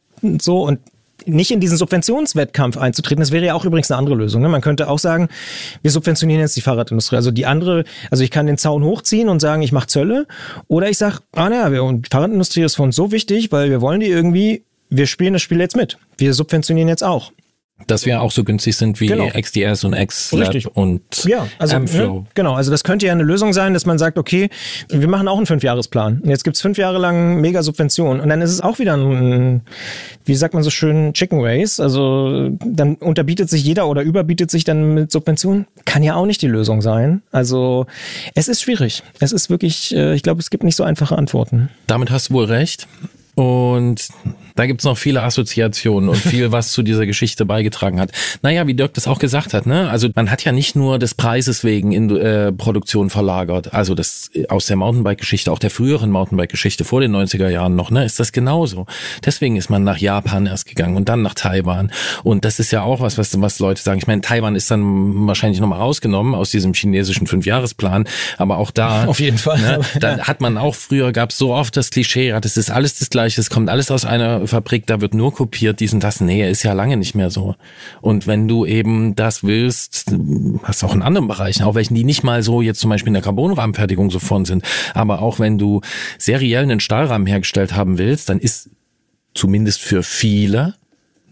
und nicht in diesen Subventionswettkampf einzutreten. Das wäre ja auch übrigens eine andere Lösung. Ne? Man könnte auch sagen, wir subventionieren jetzt die Fahrradindustrie. Also ich kann den Zaun hochziehen und sagen, ich mache Zölle. Oder ich sage, die Fahrradindustrie ist für uns so wichtig, weil wir wollen wir spielen das Spiel jetzt mit. Wir subventionieren jetzt auch. Dass wir auch so günstig sind wie genau. XDS und XLab und Amflow. Genau, also das könnte ja eine Lösung sein, dass man sagt, okay, wir machen auch einen 5-Jahresplan. Jetzt gibt's 5 Jahre lang mega Subventionen und dann ist es auch wieder ein, wie sagt man so schön, Chicken Race. Also dann unterbietet sich jeder oder überbietet sich dann mit Subventionen. Kann ja auch nicht die Lösung sein. Also es ist schwierig. Es ist wirklich, ich glaube, es gibt nicht so einfache Antworten. Damit hast du wohl recht. Und da gibt's noch viele Assoziationen und viel, was zu dieser Geschichte beigetragen hat. Naja, wie Dirk das auch gesagt hat, ne? Also man hat ja nicht nur des Preises wegen in Produktion verlagert. Also das aus der Mountainbike-Geschichte, auch der früheren Mountainbike-Geschichte vor den 90er Jahren noch, ne? Ist das genauso. Deswegen ist man nach Japan erst gegangen und dann nach Taiwan. Und das ist ja auch was Leute sagen. Ich meine, Taiwan ist dann wahrscheinlich nochmal rausgenommen aus diesem chinesischen 5-Jahresplan. Aber auch da. Auf jeden Fall. Ne, da hat man auch früher, gab's so oft das Klischee, das ist alles das Gleiche, es kommt alles aus einer Fabrik, da wird nur kopiert, dies und das. Nee, ist ja lange nicht mehr so. Und wenn du eben das willst, hast du auch in anderen Bereichen, auch welchen, die nicht mal so jetzt zum Beispiel in der Carbonrahmenfertigung so vorn sind, aber auch wenn du seriell einen Stahlrahmen hergestellt haben willst, dann ist zumindest für viele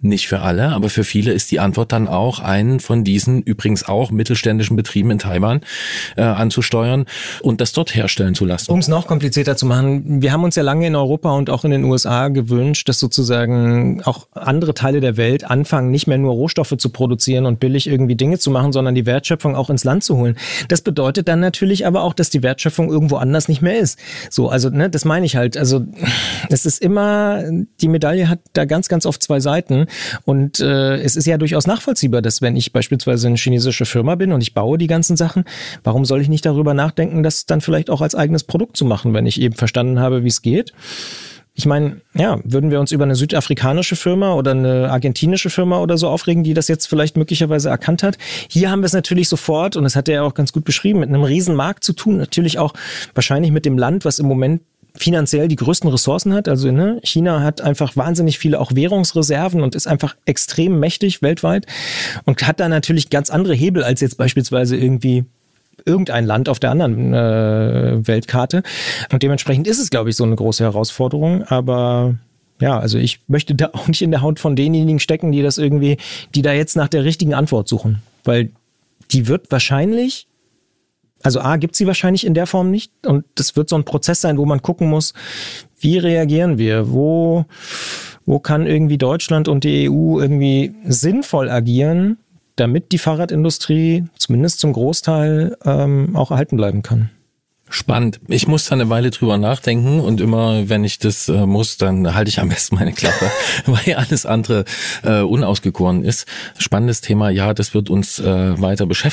Nicht für alle, aber für viele ist die Antwort dann auch, einen von diesen übrigens auch mittelständischen Betrieben in Taiwan anzusteuern und das dort herstellen zu lassen. Um es noch komplizierter zu machen, wir haben uns ja lange in Europa und auch in den USA gewünscht, dass sozusagen auch andere Teile der Welt anfangen, nicht mehr nur Rohstoffe zu produzieren und billig irgendwie Dinge zu machen, sondern die Wertschöpfung auch ins Land zu holen. Das bedeutet dann natürlich aber auch, dass die Wertschöpfung irgendwo anders nicht mehr ist. So, also das meine ich halt. Also es ist immer, die Medaille hat da ganz, ganz oft zwei Seiten. Und es ist ja durchaus nachvollziehbar, dass wenn ich beispielsweise eine chinesische Firma bin und ich baue die ganzen Sachen, warum soll ich nicht darüber nachdenken, das dann vielleicht auch als eigenes Produkt zu machen, wenn ich eben verstanden habe, wie es geht? Ich meine, ja, würden wir uns über eine südafrikanische Firma oder eine argentinische Firma oder so aufregen, die das jetzt vielleicht möglicherweise erkannt hat? Hier haben wir es natürlich sofort, und das hat er ja auch ganz gut beschrieben, mit einem riesen Markt zu tun, natürlich auch wahrscheinlich mit dem Land, was im Moment finanziell die größten Ressourcen hat. Also China hat einfach wahnsinnig viele auch Währungsreserven und ist einfach extrem mächtig weltweit und hat da natürlich ganz andere Hebel als jetzt beispielsweise irgendwie irgendein Land auf der anderen Weltkarte. Und dementsprechend ist es, glaube ich, so eine große Herausforderung. Aber ja, also ich möchte da auch nicht in der Haut von denjenigen stecken, die da jetzt nach der richtigen Antwort suchen. Weil die wird wahrscheinlich, also A, gibt sie wahrscheinlich in der Form nicht und das wird so ein Prozess sein, wo man gucken muss, wie reagieren wir, wo kann irgendwie Deutschland und die EU irgendwie sinnvoll agieren, damit die Fahrradindustrie zumindest zum Großteil auch erhalten bleiben kann. Spannend. Ich muss da eine Weile drüber nachdenken und immer, wenn ich das muss, dann halte ich am besten meine Klappe, weil alles andere unausgegoren ist. Spannendes Thema, ja, das wird uns weiter beschäftigen.